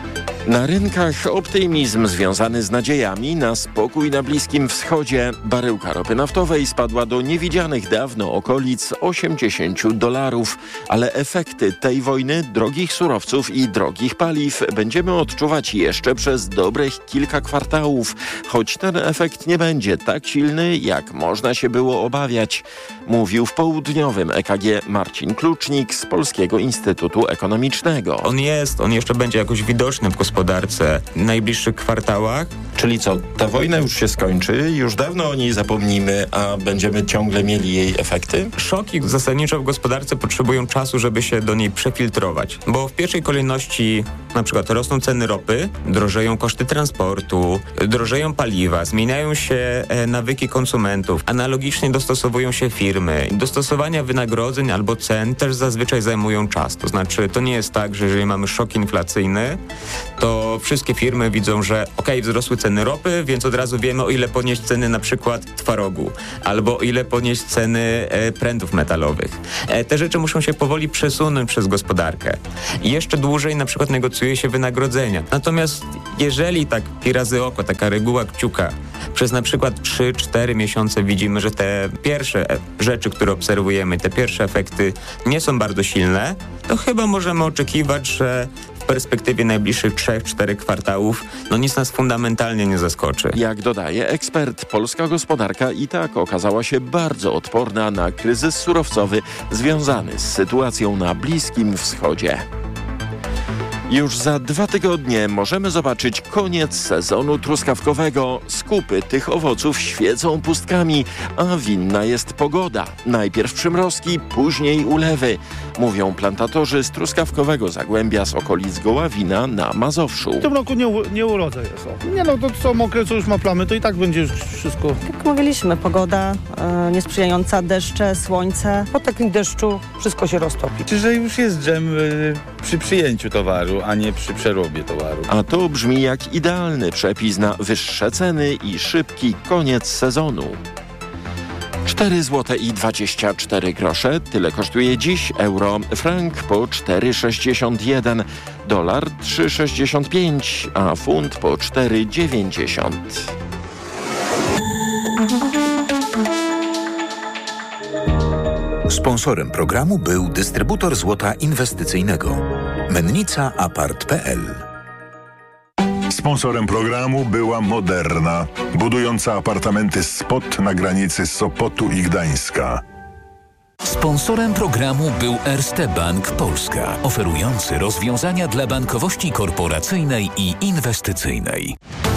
Na rynkach optymizm związany z nadziejami na spokój na Bliskim Wschodzie. Baryłka ropy naftowej spadła do niewidzianych dawno okolic osiemdziesięciu dolarów, ale efekty tej wojny, drogich surowców i drogich paliw będziemy odczuwać jeszcze przez dobrych kilka kwartałów, choć ten efekt nie będzie tak silny, jak można się było obawiać, mówił w południowym E K G Marcin Klucznik z Polskiego Instytutu Ekonomicznego. On jest, on jeszcze będzie jakoś widoczny w gospodarce w najbliższych kwartałach. Czyli co, ta wojna już się skończy, już dawno o niej zapomnimy, a będziemy ciągle mieli jej efekty? Szoki zasadniczo w gospodarce potrzebują czasu, żeby się do niej przefiltrować, bo w pierwszej kolejności na przykład rosną ceny ropy, drożeją koszty transportu, drożeją paliwa, zmieniają się nawyki konsumentów, analogicznie dostosowują się firmy. Dostosowania wynagrodzeń albo cen też zazwyczaj zajmują czas, to znaczy to nie jest tak, że jeżeli mamy szok inflacyjny, to wszystkie firmy widzą, że okej, okay, wzrosły ceny ropy, więc od razu wiemy, o ile podnieść ceny na przykład twarogu, albo o ile podnieść ceny e, prętów metalowych. E, te rzeczy muszą się powoli przesunąć przez gospodarkę. I jeszcze dłużej na przykład negocjuje się wynagrodzenia. Natomiast jeżeli tak pi razy oko, taka reguła kciuka, przez na przykład trzy cztery miesiące widzimy, że te pierwsze rzeczy, które obserwujemy, te pierwsze efekty nie są bardzo silne, to chyba możemy oczekiwać, że w perspektywie najbliższych trzech czterech kwartałów no nic nas fundamentalnie nie zaskoczy. Jak dodaje ekspert, polska gospodarka i tak okazała się bardzo odporna na kryzys surowcowy związany z sytuacją na Bliskim Wschodzie. Już za dwa tygodnie możemy zobaczyć koniec sezonu truskawkowego. Skupy tych owoców świecą pustkami, a winna jest pogoda. Najpierw przymrozki, później ulewy, mówią plantatorzy z truskawkowego Zagłębia z okolic Goławina na Mazowszu. W tym roku nie, nie urodzaj jest. O. Nie no, to co mokre, co już ma plamy, to i tak będzie już wszystko. Jak mówiliśmy, pogoda e, niesprzyjająca, deszcze, słońce. Po takim deszczu wszystko się roztopi. Czy że już jest dżem y, przy przyjęciu towaru, a nie przy przerobie towaru. A to brzmi jak idealny przepis na wyższe ceny i szybki koniec sezonu. cztery złote i dwadzieścia cztery grosze. Tyle kosztuje dziś euro. Frank po cztery sześćdziesiąt jeden. Dolar trzy sześćdziesiąt pięć, a funt po cztery dziewięćdziesiąt. Sponsorem programu był dystrybutor złota inwestycyjnego. Mennica Apart kropka p l. Sponsorem programu była Moderna, budująca apartamenty Spot na granicy Sopotu i Gdańska. Sponsorem programu był Erste Bank Polska, oferujący rozwiązania dla bankowości korporacyjnej i inwestycyjnej.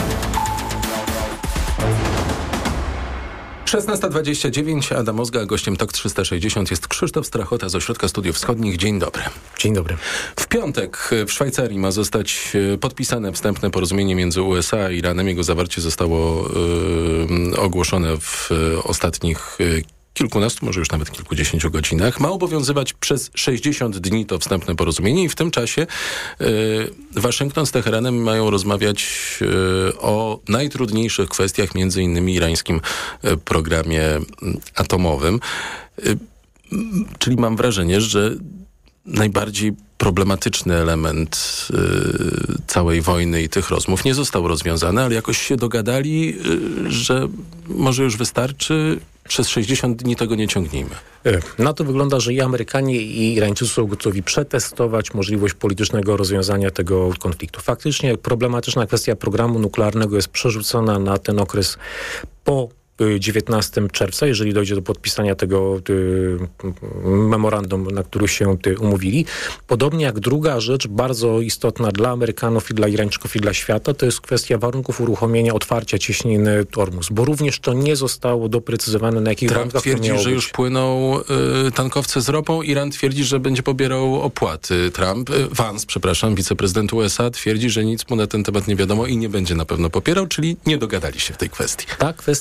szesnasta dwadzieścia dziewięć, Adam Ozga, a gościem Tok trzysta sześćdziesiąt jest Krzysztof Strachota z Ośrodka Studiów Wschodnich. Dzień dobry. Dzień dobry. W piątek w Szwajcarii ma zostać podpisane wstępne porozumienie między U S A a Iranem. Jego zawarcie zostało yy, ogłoszone w ostatnich yy, kilkunastu, może już nawet kilkudziesięciu godzinach. Ma obowiązywać przez sześćdziesiąt dni to wstępne porozumienie i w tym czasie y, Waszyngton z Teheranem mają rozmawiać y, o najtrudniejszych kwestiach, między innymi irańskim y, programie y, atomowym. Y, czyli mam wrażenie, że najbardziej problematyczny element y, całej wojny i tych rozmów nie został rozwiązany, ale jakoś się dogadali, y, że może już wystarczy. Przez sześćdziesiąt dni tego nie ciągnijmy. Na to wygląda, że i Amerykanie, i Irańczycy są gotowi przetestować możliwość politycznego rozwiązania tego konfliktu. Faktycznie problematyczna kwestia programu nuklearnego jest przerzucona na ten okres po dziewiętnastego czerwca, jeżeli dojdzie do podpisania tego y, memorandum, na którym się y, umówili. Podobnie jak druga rzecz, bardzo istotna dla Amerykanów i dla Irańczyków i dla świata, to jest kwestia warunków uruchomienia otwarcia cieśniny Ormus, bo również to nie zostało doprecyzowane, na jakich Trump warunkach twierdzi, to miało że być. już płyną y, tankowce z ropą. Iran twierdzi, że będzie pobierał opłaty. Trump, y, Vance, przepraszam, wiceprezydent U S A twierdzi, że nic mu na ten temat nie wiadomo i nie będzie na pewno popierał, czyli nie dogadali się w tej kwestii. Ta kwestia jest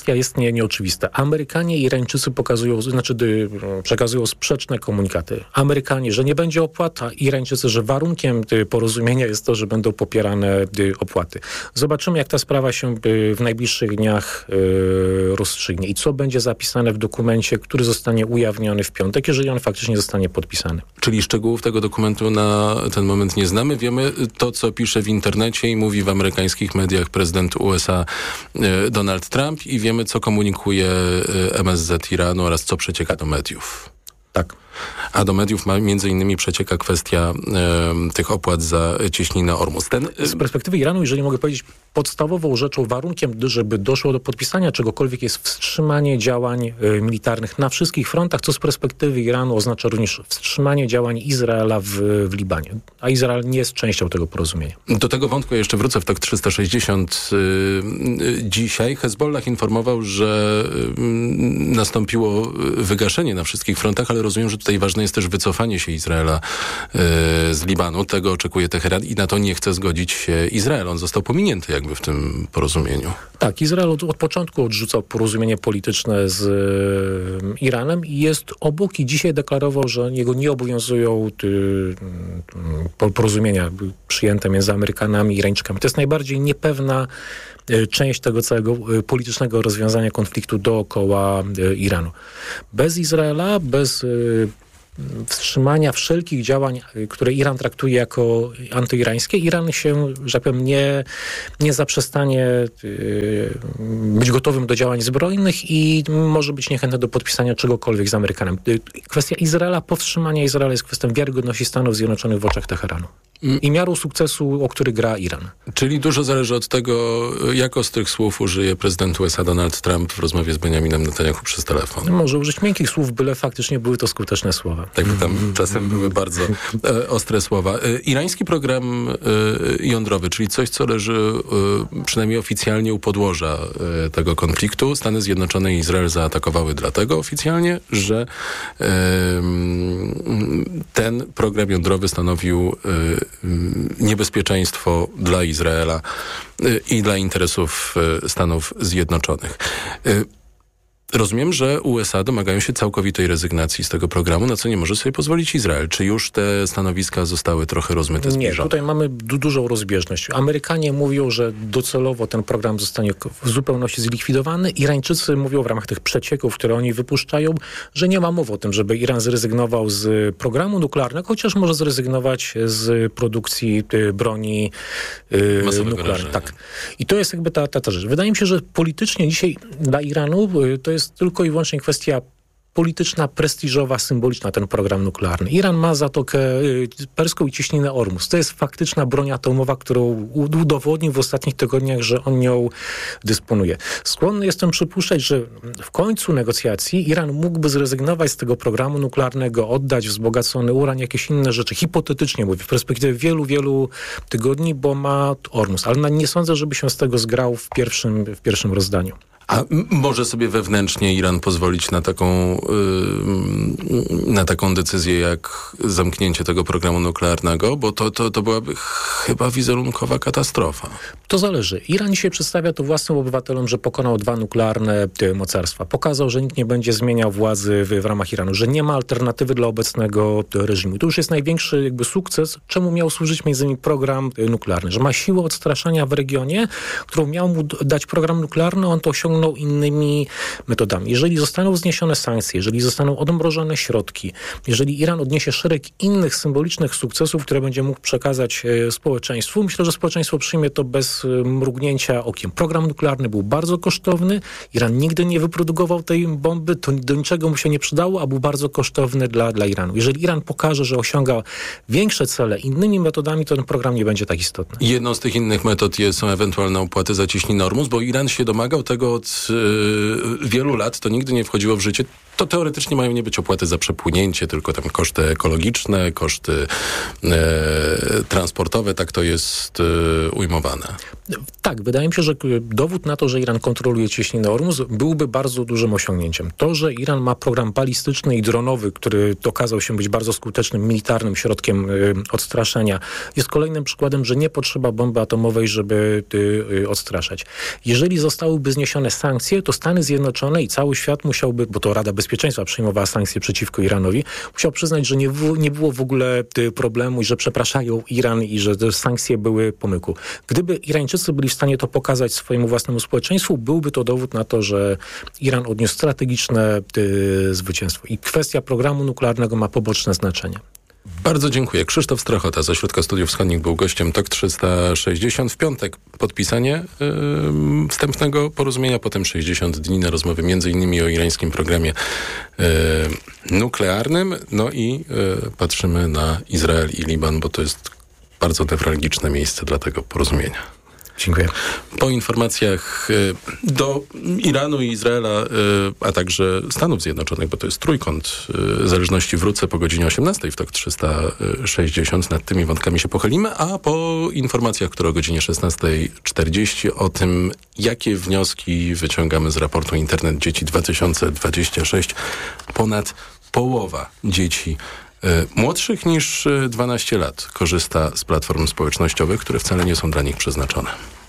nie, nieoczywiste. Amerykanie i Irańczycy pokazują, znaczy dy, przekazują sprzeczne komunikaty. Amerykanie, że nie będzie opłat, a Irańczycy, że warunkiem dy, porozumienia jest to, że będą popierane dy, opłaty. Zobaczymy, jak ta sprawa się dy, w najbliższych dniach y, rozstrzygnie i co będzie zapisane w dokumencie, który zostanie ujawniony w piątek, jeżeli on faktycznie zostanie podpisany. Czyli szczegółów tego dokumentu na ten moment nie znamy. Wiemy to, co pisze w internecie i mówi w amerykańskich mediach prezydent U S A Donald Trump i wiemy, co komunikuje M S Z Iranu oraz co przecieka do mediów. Tak. A do mediów ma, między innymi przecieka kwestia e, tych opłat za cieśninę Ormus. Ten, e... Z perspektywy Iranu, jeżeli mogę powiedzieć, podstawową rzeczą, warunkiem, żeby doszło do podpisania czegokolwiek jest wstrzymanie działań e, militarnych na wszystkich frontach, co z perspektywy Iranu oznacza również wstrzymanie działań Izraela w, w Libanie. A Izrael nie jest częścią tego porozumienia. Do tego wątku jeszcze wrócę w tak trzysta sześćdziesiąt. E, dzisiaj Hezbollah informował, że e, nastąpiło wygaszenie na wszystkich frontach, ale rozumiem, że tutaj ważne jest też wycofanie się Izraela y, z Libanu. Tego oczekuje Teheran i na to nie chce zgodzić się Izrael. On został pominięty jakby w tym porozumieniu. Tak, Izrael od, od początku odrzucał porozumienie polityczne z y, Iranem i jest obok i dzisiaj deklarował, że jego nie obowiązują y, y, porozumienia przyjęte między Amerykanami i Irańczykami. To jest najbardziej niepewna y, część tego całego y, politycznego rozwiązania konfliktu dookoła y, Iranu. Bez Izraela, bez y, wstrzymania wszelkich działań, które Iran traktuje jako antyirańskie, Iran się, że tak powiem, nie, nie zaprzestanie yy, być gotowym do działań zbrojnych i może być niechętny do podpisania czegokolwiek z Amerykanami. Kwestia Izraela, powstrzymania Izraela jest kwestią wiarygodności Stanów Zjednoczonych w oczach Teheranu. I miarą sukcesu, o który gra Iran. Czyli dużo zależy od tego, jak ostrych słów użyje prezydent U S A Donald Trump w rozmowie z Benjaminem Netanyahu przez telefon. Może użyć miękkich słów, byle faktycznie były to skuteczne słowa. Tak, bo tam czasem były bardzo e, ostre słowa. E, irański program e, jądrowy, czyli coś, co leży e, przynajmniej oficjalnie u podłoża e, tego konfliktu. Stany Zjednoczone i Izrael zaatakowały dlatego oficjalnie, że e, ten program jądrowy stanowił e, niebezpieczeństwo dla Izraela i dla interesów Stanów Zjednoczonych. Rozumiem, że U S A domagają się całkowitej rezygnacji z tego programu, na co nie może sobie pozwolić Izrael. Czy już te stanowiska zostały trochę rozmyte, zbliżone? Nie, tutaj mamy du- dużą rozbieżność. Amerykanie mówią, że docelowo ten program zostanie w zupełności zlikwidowany. Irańczycy mówią w ramach tych przecieków, które oni wypuszczają, że nie ma mowy o tym, żeby Iran zrezygnował z programu nuklearnego, chociaż może zrezygnować z produkcji y, broni y, nuklearnej. Tak. I to jest jakby ta, ta, ta rzecz. Wydaje mi się, że politycznie dzisiaj dla Iranu y, to jest tylko i wyłącznie kwestia polityczna, prestiżowa, symboliczna ten program nuklearny. Iran ma Zatokę Perską i cieśninę Ormus. To jest faktyczna broń atomowa, którą udowodnił w ostatnich tygodniach, że on nią dysponuje. Skłonny jestem przypuszczać, że w końcu negocjacji Iran mógłby zrezygnować z tego programu nuklearnego, oddać wzbogacony uran, jakieś inne rzeczy. Hipotetycznie mówię, w perspektywie wielu, wielu tygodni, bo ma Ormus. Ale nie sądzę, żeby się z tego zgrał w pierwszym, w pierwszym rozdaniu. A m- może sobie wewnętrznie Iran pozwolić na taką, yy, na taką decyzję jak zamknięcie tego programu nuklearnego? Bo to, to, to byłaby chyba wizerunkowa katastrofa. To zależy. Iran dzisiaj przedstawia to własnym obywatelom, że pokonał dwa nuklearne mocarstwa. Pokazał, że nikt nie będzie zmieniał władzy w, w ramach Iranu, że nie ma alternatywy dla obecnego reżimu. To już jest największy jakby sukces, czemu miał służyć między innymi program nuklearny. Że ma siłę odstraszania w regionie, którą miał mu dać program nuklearny, on to osiągnął innymi metodami. Jeżeli zostaną zniesione sankcje, jeżeli zostaną odmrożone środki, jeżeli Iran odniesie szereg innych symbolicznych sukcesów, które będzie mógł przekazać e, społeczeństwu, myślę, że społeczeństwo przyjmie to bez e, mrugnięcia okiem. Program nuklearny był bardzo kosztowny. Iran nigdy nie wyprodukował tej bomby, to do niczego mu się nie przydało, a był bardzo kosztowny dla, dla Iranu. Jeżeli Iran pokaże, że osiąga większe cele innymi metodami, to ten program nie będzie tak istotny. Jedną z tych innych metod jest, są ewentualne opłaty za cieśninę Ormus, bo Iran się domagał tego od yy, wielu lat, to nigdy nie wchodziło w życie. To to teoretycznie mają nie być opłaty za przepłynięcie, tylko tam koszty ekologiczne, koszty e, transportowe, tak to jest e, ujmowane. Tak, wydaje mi się, że dowód na to, że Iran kontroluje cieśninę Ormus, byłby bardzo dużym osiągnięciem. To, że Iran ma program balistyczny i dronowy, który okazał się być bardzo skutecznym militarnym środkiem y, odstraszania, jest kolejnym przykładem, że nie potrzeba bomby atomowej, żeby y, y, odstraszać. Jeżeli zostałyby zniesione sankcje, to Stany Zjednoczone i cały świat musiałby, bo to Rada Bezpieczeństwa przyjmowała sankcje przeciwko Iranowi, musiał przyznać, że nie, w, nie było w ogóle y, problemu i że przepraszają Iran i że te sankcje były pomyłką. Gdyby Irańczycy byli w stanie to pokazać swojemu własnemu społeczeństwu, byłby to dowód na to, że Iran odniósł strategiczne y, zwycięstwo. I kwestia programu nuklearnego ma poboczne znaczenie. Bardzo dziękuję. Krzysztof Strachota z Ośrodka Studiów Wschodnich był gościem T O K trzysta sześćdziesiąt. W piątek podpisanie yy, wstępnego porozumienia, potem sześćdziesiąt dni na rozmowy między innymi o irańskim programie yy, nuklearnym. No i yy, patrzymy na Izrael i Liban, bo to jest bardzo newralgiczne miejsce dla tego porozumienia. Dziękuję. Po informacjach y, do Iranu i Izraela, y, a także Stanów Zjednoczonych, bo to jest trójkąt y, zależności, wrócę po godzinie osiemnastej w T O K trzysta sześćdziesiąt. Nad tymi wątkami się pochylimy, a po informacjach, które o godzinie szesnastej czterdzieści o tym, jakie wnioski wyciągamy z raportu Internet Dzieci dwa tysiące dwadzieścia sześć. Ponad połowa dzieci młodszych niż dwanaście lat korzysta z platform społecznościowych, które wcale nie są dla nich przeznaczone.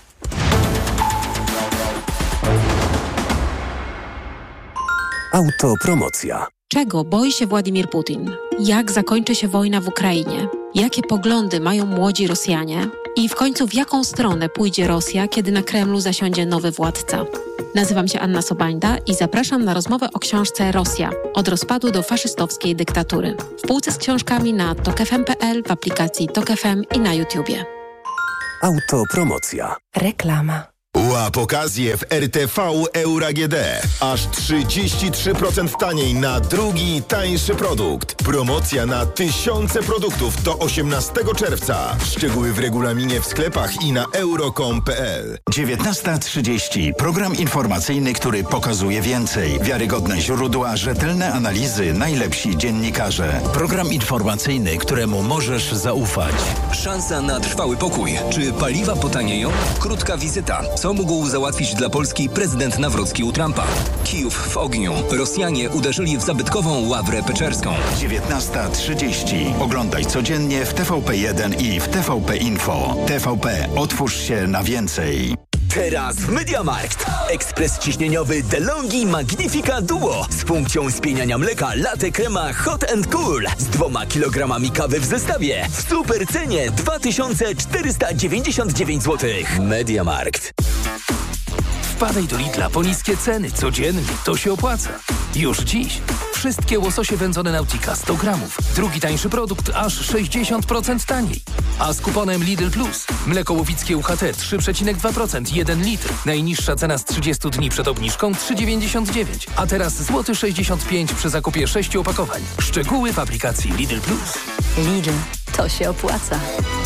Autopromocja. Czego boi się Władimir Putin? Jak zakończy się wojna w Ukrainie? Jakie poglądy mają młodzi Rosjanie? I w końcu w jaką stronę pójdzie Rosja, kiedy na Kremlu zasiądzie nowy władca? Nazywam się Anna Sobańda i zapraszam na rozmowę o książce Rosja – od rozpadu do faszystowskiej dyktatury. W półce z książkami na tok f m kropka p l, w aplikacji Tok F M i na YouTubie. Autopromocja. Reklama. Łap okazję w R T V Euro A G D. Aż trzydzieści trzy procent taniej na drugi, tańszy produkt. Promocja na tysiące produktów do osiemnastego czerwca. Szczegóły w regulaminie w sklepach i na euro kropka com kropka p l. dziewiętnasta trzydzieści. Program informacyjny, który pokazuje więcej. Wiarygodne źródła, rzetelne analizy, najlepsi dziennikarze. Program informacyjny, któremu możesz zaufać. Szansa na trwały pokój. Czy paliwa potanieją? Krótka wizyta. Co mógł załatwić dla Polski prezydent Nawrocki u Trumpa? Kijów w ogniu. Rosjanie uderzyli w zabytkową Ławrę Peczerską. dziewiętnasta trzydzieści. Oglądaj codziennie w T V P jeden i w T V P Info. T V P. Otwórz się na więcej. Teraz w MediaMarkt. Ekspres ciśnieniowy DeLonghi Magnifica Duo z funkcją spieniania mleka latte crema Hot and Cool z dwoma kilogramami kawy w zestawie w super cenie dwa tysiące czterysta dziewięćdziesiąt dziewięć złotych. MediaMarkt. Wpadaj do Lidla po niskie ceny codziennie. To się opłaca. Już dziś. Wszystkie łososie wędzone Nautica sto gramów. Drugi tańszy produkt aż sześćdziesiąt procent taniej. A z kuponem Lidl Plus. Mleko łowickie U H T trzy przecinek dwa procent, jeden litr. Najniższa cena z trzydziestu dni przed obniżką trzy dziewięćdziesiąt dziewięć. A teraz złoty sześćdziesiąt pięć przy zakupie sześciu opakowań. Szczegóły w aplikacji Lidl Plus. Lidl. To się opłaca.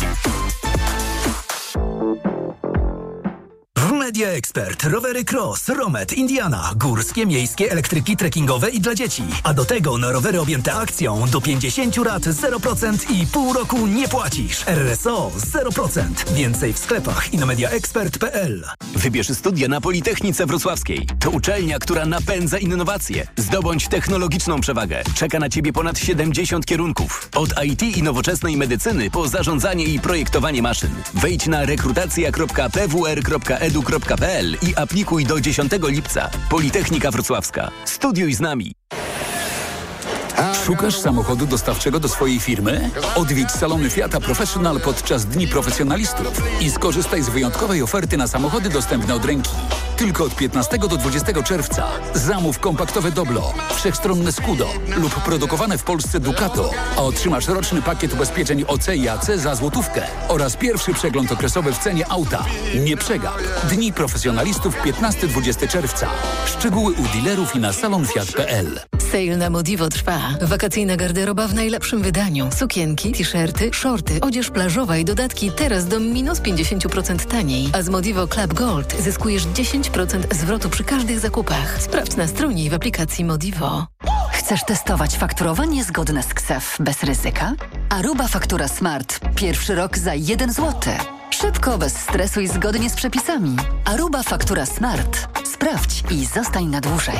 Media Expert, rowery Cross, Romet, Indiana, górskie, miejskie, elektryki, trekkingowe i dla dzieci. A do tego na rowery objęte akcją do pięćdziesięciu lat zero procent i pół roku nie płacisz. R S O zero procent. Więcej w sklepach i na mediaexpert kropka p l. Wybierz studia na Politechnice Wrocławskiej. To uczelnia, która napędza innowacje. Zdobądź technologiczną przewagę. Czeka na Ciebie ponad siedemdziesiąt kierunków. Od I T i nowoczesnej medycyny po zarządzanie i projektowanie maszyn. Wejdź na rekrutacja kropka p w r kropka e d u kropka p l i aplikuj do dziesiątego lipca. Politechnika Wrocławska. Studiuj z nami. Szukasz samochodu dostawczego do swojej firmy? Odwiedź salony Fiata Professional podczas Dni Profesjonalistów i skorzystaj z wyjątkowej oferty na samochody dostępne od ręki. Tylko od piętnastego do dwudziestego czerwca. Zamów kompaktowe Doblo, wszechstronne Scudo lub produkowane w Polsce Ducato, a otrzymasz roczny pakiet ubezpieczeń O C i A C za złotówkę oraz pierwszy przegląd okresowy w cenie auta. Nie przegap. Dni Profesjonalistów piętnastego do dwudziestego czerwca. Szczegóły u dealerów i na salon fiat kropka p l. Sale na Modivo trwa. Wakacyjna garderoba w najlepszym wydaniu. Sukienki, t-shirty, shorty, odzież plażowa i dodatki teraz do minus pięćdziesiąt procent taniej. A z Modivo Club Gold zyskujesz dziesięć procent zwrotu przy każdych zakupach. Sprawdź na stronie i w aplikacji Modivo. Chcesz testować fakturowanie zgodne z K S E F bez ryzyka? Aruba Faktura Smart. Pierwszy rok za jeden złoty. Szybko, bez stresu i zgodnie z przepisami. Aruba Faktura Smart. Sprawdź i zostań na dłużej.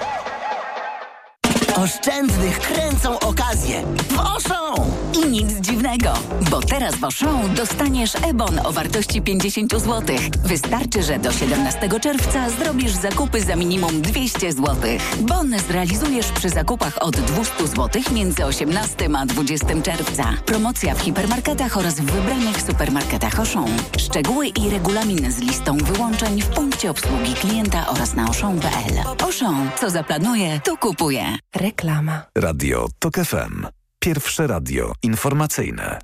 Oszczędnych kręcą okazje w Auchan! I nic dziwnego, bo teraz w Auchan dostaniesz e-bon o wartości pięćdziesiąt złotych. Wystarczy, że do siedemnastego czerwca zrobisz zakupy za minimum dwieście złotych. Bon zrealizujesz przy zakupach od dwieście złotych między osiemnastego a dwudziestego czerwca. Promocja w hipermarketach oraz w wybranych supermarketach Auchan. Szczegóły i regulamin z listą wyłączeń w punkcie obsługi klienta oraz na auchan kropka p l. Auchan, co zaplanuje, to kupuje. Reklama. Radio TOK F M. Pierwsze radio informacyjne.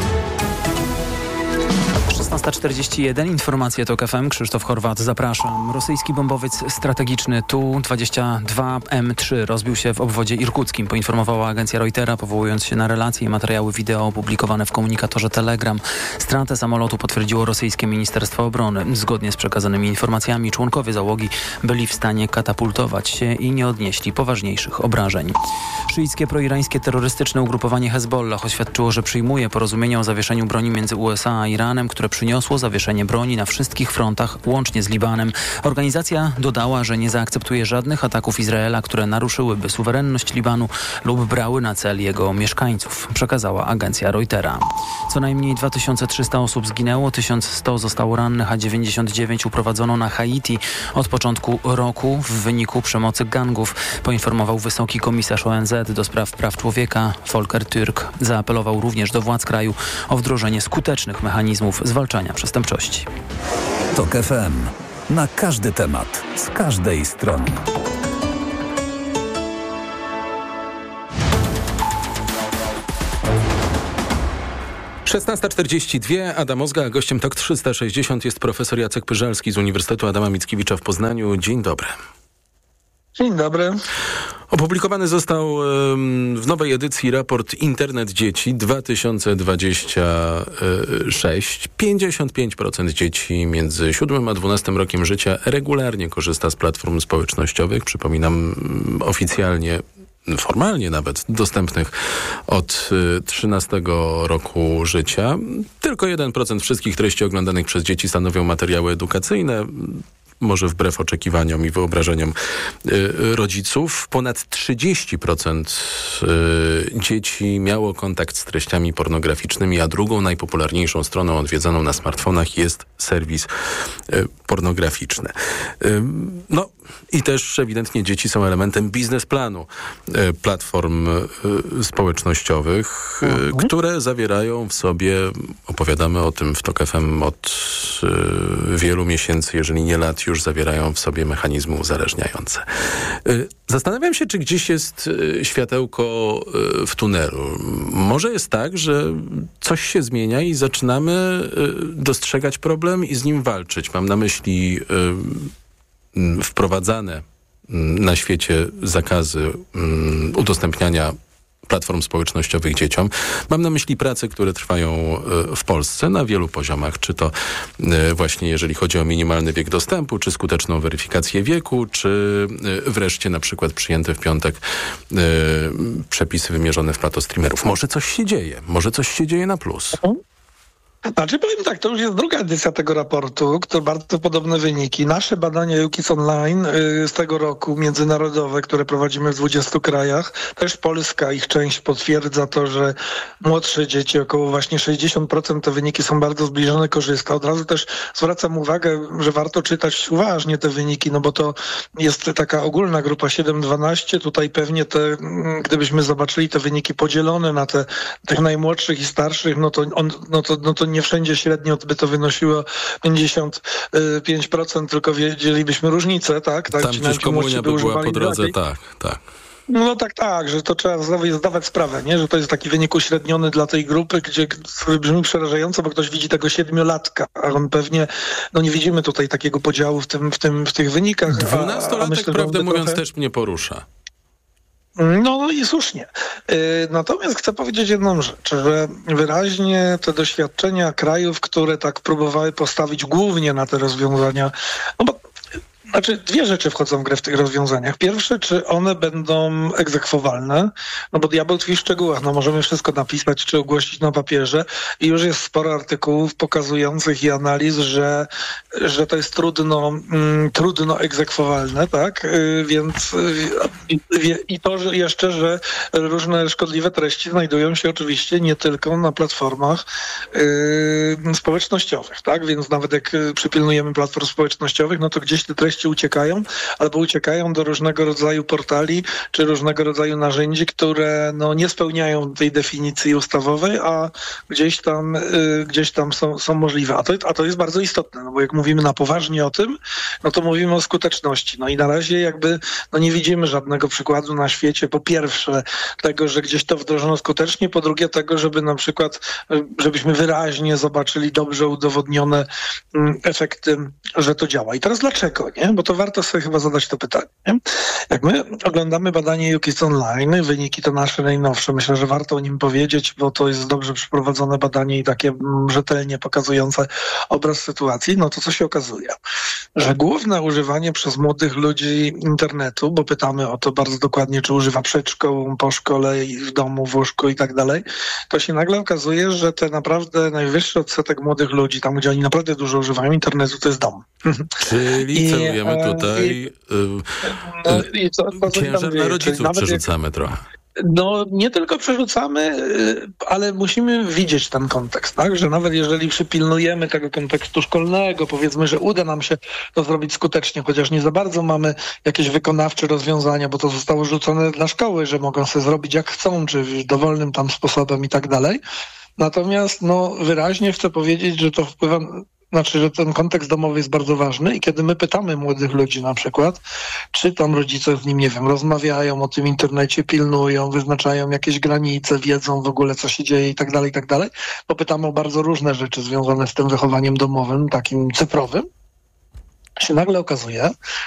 szesnasta czterdzieści jeden, informacje TOK F M, Krzysztof Horwat, zapraszam. Rosyjski bombowiec strategiczny Tu dwadzieścia dwa M trzy rozbił się w obwodzie irkuckim, poinformowała agencja Reutera, powołując się na relacje i materiały wideo opublikowane w komunikatorze Telegram. Stratę samolotu potwierdziło rosyjskie Ministerstwo Obrony. Zgodnie z przekazanymi informacjami członkowie załogi byli w stanie katapultować się i nie odnieśli poważniejszych obrażeń. Szyickie proirańskie terrorystyczne ugrupowanie Hezbollah oświadczyło, że przyjmuje porozumienie o zawieszeniu broni między U S A a Iranem, które przyniosło zawieszenie broni na wszystkich frontach, łącznie z Libanem. Organizacja dodała, że nie zaakceptuje żadnych ataków Izraela, które naruszyłyby suwerenność Libanu lub brały na cel jego mieszkańców, przekazała agencja Reutera. Co najmniej dwa tysiące trzysta osób zginęło, tysiąc sto zostało rannych, a dziewięćdziesiąt dziewięć uprowadzono na Haiti od początku roku w wyniku przemocy gangów, poinformował wysoki komisarz O N Z do spraw praw człowieka Volker Türk. Zaapelował również do władz kraju o wdrożenie skutecznych mechanizmów zwalczania przestępczości. TOK F M. Na każdy temat, z każdej strony. szesnasta czterdzieści dwa, Adam Ozga, a gościem TOK trzysta sześćdziesiąt jest profesor Jacek Pyżalski z Uniwersytetu Adama Mickiewicza w Poznaniu. Dzień dobry. Dzień dobry. Opublikowany został w nowej edycji raport Internet Dzieci dwa tysiące dwudziesty szósty. pięćdziesiąt pięć procent dzieci między siódmym a dwunastym rokiem życia regularnie korzysta z platform społecznościowych. Przypominam, oficjalnie, formalnie nawet, dostępnych od trzynastego roku życia. Tylko jeden procent wszystkich treści oglądanych przez dzieci stanowią materiały edukacyjne. Może wbrew oczekiwaniom i wyobrażeniom y, rodziców. Ponad trzydzieści procent y, dzieci miało kontakt z treściami pornograficznymi, a drugą najpopularniejszą stroną odwiedzaną na smartfonach jest serwis y, pornograficzny. Y, no i też ewidentnie dzieci są elementem biznesplanu y, platform y, społecznościowych, y, które zawierają w sobie, opowiadamy o tym w TOK F M od y, wielu miesięcy, jeżeli nie lat, już zawierają w sobie mechanizmy uzależniające. Zastanawiam się, czy gdzieś jest światełko w tunelu. Może jest tak, że coś się zmienia i zaczynamy dostrzegać problem i z nim walczyć. Mam na myśli wprowadzane na świecie zakazy udostępniania platform społecznościowych dzieciom. Mam na myśli prace, które trwają w Polsce na wielu poziomach, czy to właśnie jeżeli chodzi o minimalny wiek dostępu, czy skuteczną weryfikację wieku, czy wreszcie na przykład przyjęte w piątek przepisy wymierzone w platostreamerów. Może coś się dzieje, może coś się dzieje na plus. Znaczy powiem tak, to już jest druga edycja tego raportu, to bardzo podobne wyniki. Nasze badania U KIS Online y, z tego roku, międzynarodowe, które prowadzimy w dwudziestu krajach, też Polska, ich część potwierdza to, że młodsze dzieci, około właśnie sześćdziesiąt procent, te wyniki są bardzo zbliżone, korzysta. Od razu też zwracam uwagę, że warto czytać uważnie te wyniki, no bo to jest taka ogólna grupa siedem dwanaście, tutaj pewnie te, gdybyśmy zobaczyli te wyniki podzielone na te tych najmłodszych i starszych, no to, on, no to, no to nie wszędzie średnio by to wynosiło pięćdziesiąt pięć procent, tylko wiedzielibyśmy różnicę, tak? tak Tam gdzieś komunia by była po drodze, dalej. tak, tak. No tak, tak, że to trzeba sobie zdawać sprawę, nie? Że to jest taki wynik uśredniony dla tej grupy, gdzie brzmi przerażająco, bo ktoś widzi tego siedmiolatka, a on pewnie, no nie widzimy tutaj takiego podziału w tym, w tym, w tych wynikach. Dwunastolatek, prawdę mówiąc, trochę... też mnie porusza. No i słusznie. Natomiast chcę powiedzieć jedną rzecz, że wyraźnie te doświadczenia krajów, które tak próbowały postawić głównie na te rozwiązania, no bo Znaczy, dwie rzeczy wchodzą w grę w tych rozwiązaniach. Pierwsze, czy one będą egzekwowalne? No bo diabeł tkwi w szczegółach. No możemy wszystko napisać, czy ogłosić na papierze i już jest sporo artykułów pokazujących i analiz, że, że to jest trudno, mm, trudno egzekwowalne, tak? Yy, więc yy, i to że jeszcze, że różne szkodliwe treści znajdują się oczywiście nie tylko na platformach yy, społecznościowych, tak? Więc nawet jak przypilnujemy platform społecznościowych, no to gdzieś te treści uciekają, albo uciekają do różnego rodzaju portali, czy różnego rodzaju narzędzi, które no, nie spełniają tej definicji ustawowej, a gdzieś tam, y, gdzieś tam są, są możliwe. A to, a to jest bardzo istotne, no bo jak mówimy na poważnie o tym, no to mówimy o skuteczności. No i na razie jakby no nie widzimy żadnego przykładu na świecie, po pierwsze tego, że gdzieś to wdrożono skutecznie, po drugie tego, żeby na przykład, żebyśmy wyraźnie zobaczyli dobrze udowodnione mm, efekty, że to działa. I teraz dlaczego, nie? Bo to warto sobie chyba zadać to pytanie. Nie? Jak my oglądamy badanie U K I S Online, wyniki to nasze najnowsze, myślę, że warto o nim powiedzieć, bo to jest dobrze przeprowadzone badanie i takie mm, rzetelnie pokazujące obraz sytuacji, no to co się okazuje? Że główne używanie przez młodych ludzi internetu, bo pytamy o to bardzo dokładnie, czy używa przed szkołą, po szkole, w domu, w łóżku i tak dalej, to się nagle okazuje, że te naprawdę najwyższy odsetek młodych ludzi, tam gdzie oni naprawdę dużo używają internetu, to jest dom. Czyli I, celujemy tutaj i, no, i co, co ciężar na rodziców przerzucamy jak, trochę. No nie tylko przerzucamy, ale musimy widzieć ten kontekst, tak? Że nawet jeżeli przypilnujemy tego kontekstu szkolnego, powiedzmy, że uda nam się to zrobić skutecznie, chociaż nie za bardzo mamy jakieś wykonawcze rozwiązania, bo to zostało rzucone dla szkoły, że mogą sobie zrobić jak chcą, czy dowolnym tam sposobem i tak dalej. Natomiast no wyraźnie chcę powiedzieć, że to wpływa... Znaczy, że ten kontekst domowy jest bardzo ważny i kiedy my pytamy młodych ludzi na przykład, czy tam rodzice z nim, nie wiem, rozmawiają o tym internecie, pilnują, wyznaczają jakieś granice, wiedzą w ogóle, co się dzieje i tak dalej, i tak dalej, to pytamy o bardzo różne rzeczy związane z tym wychowaniem domowym, takim cyfrowym, się nagle okazuje,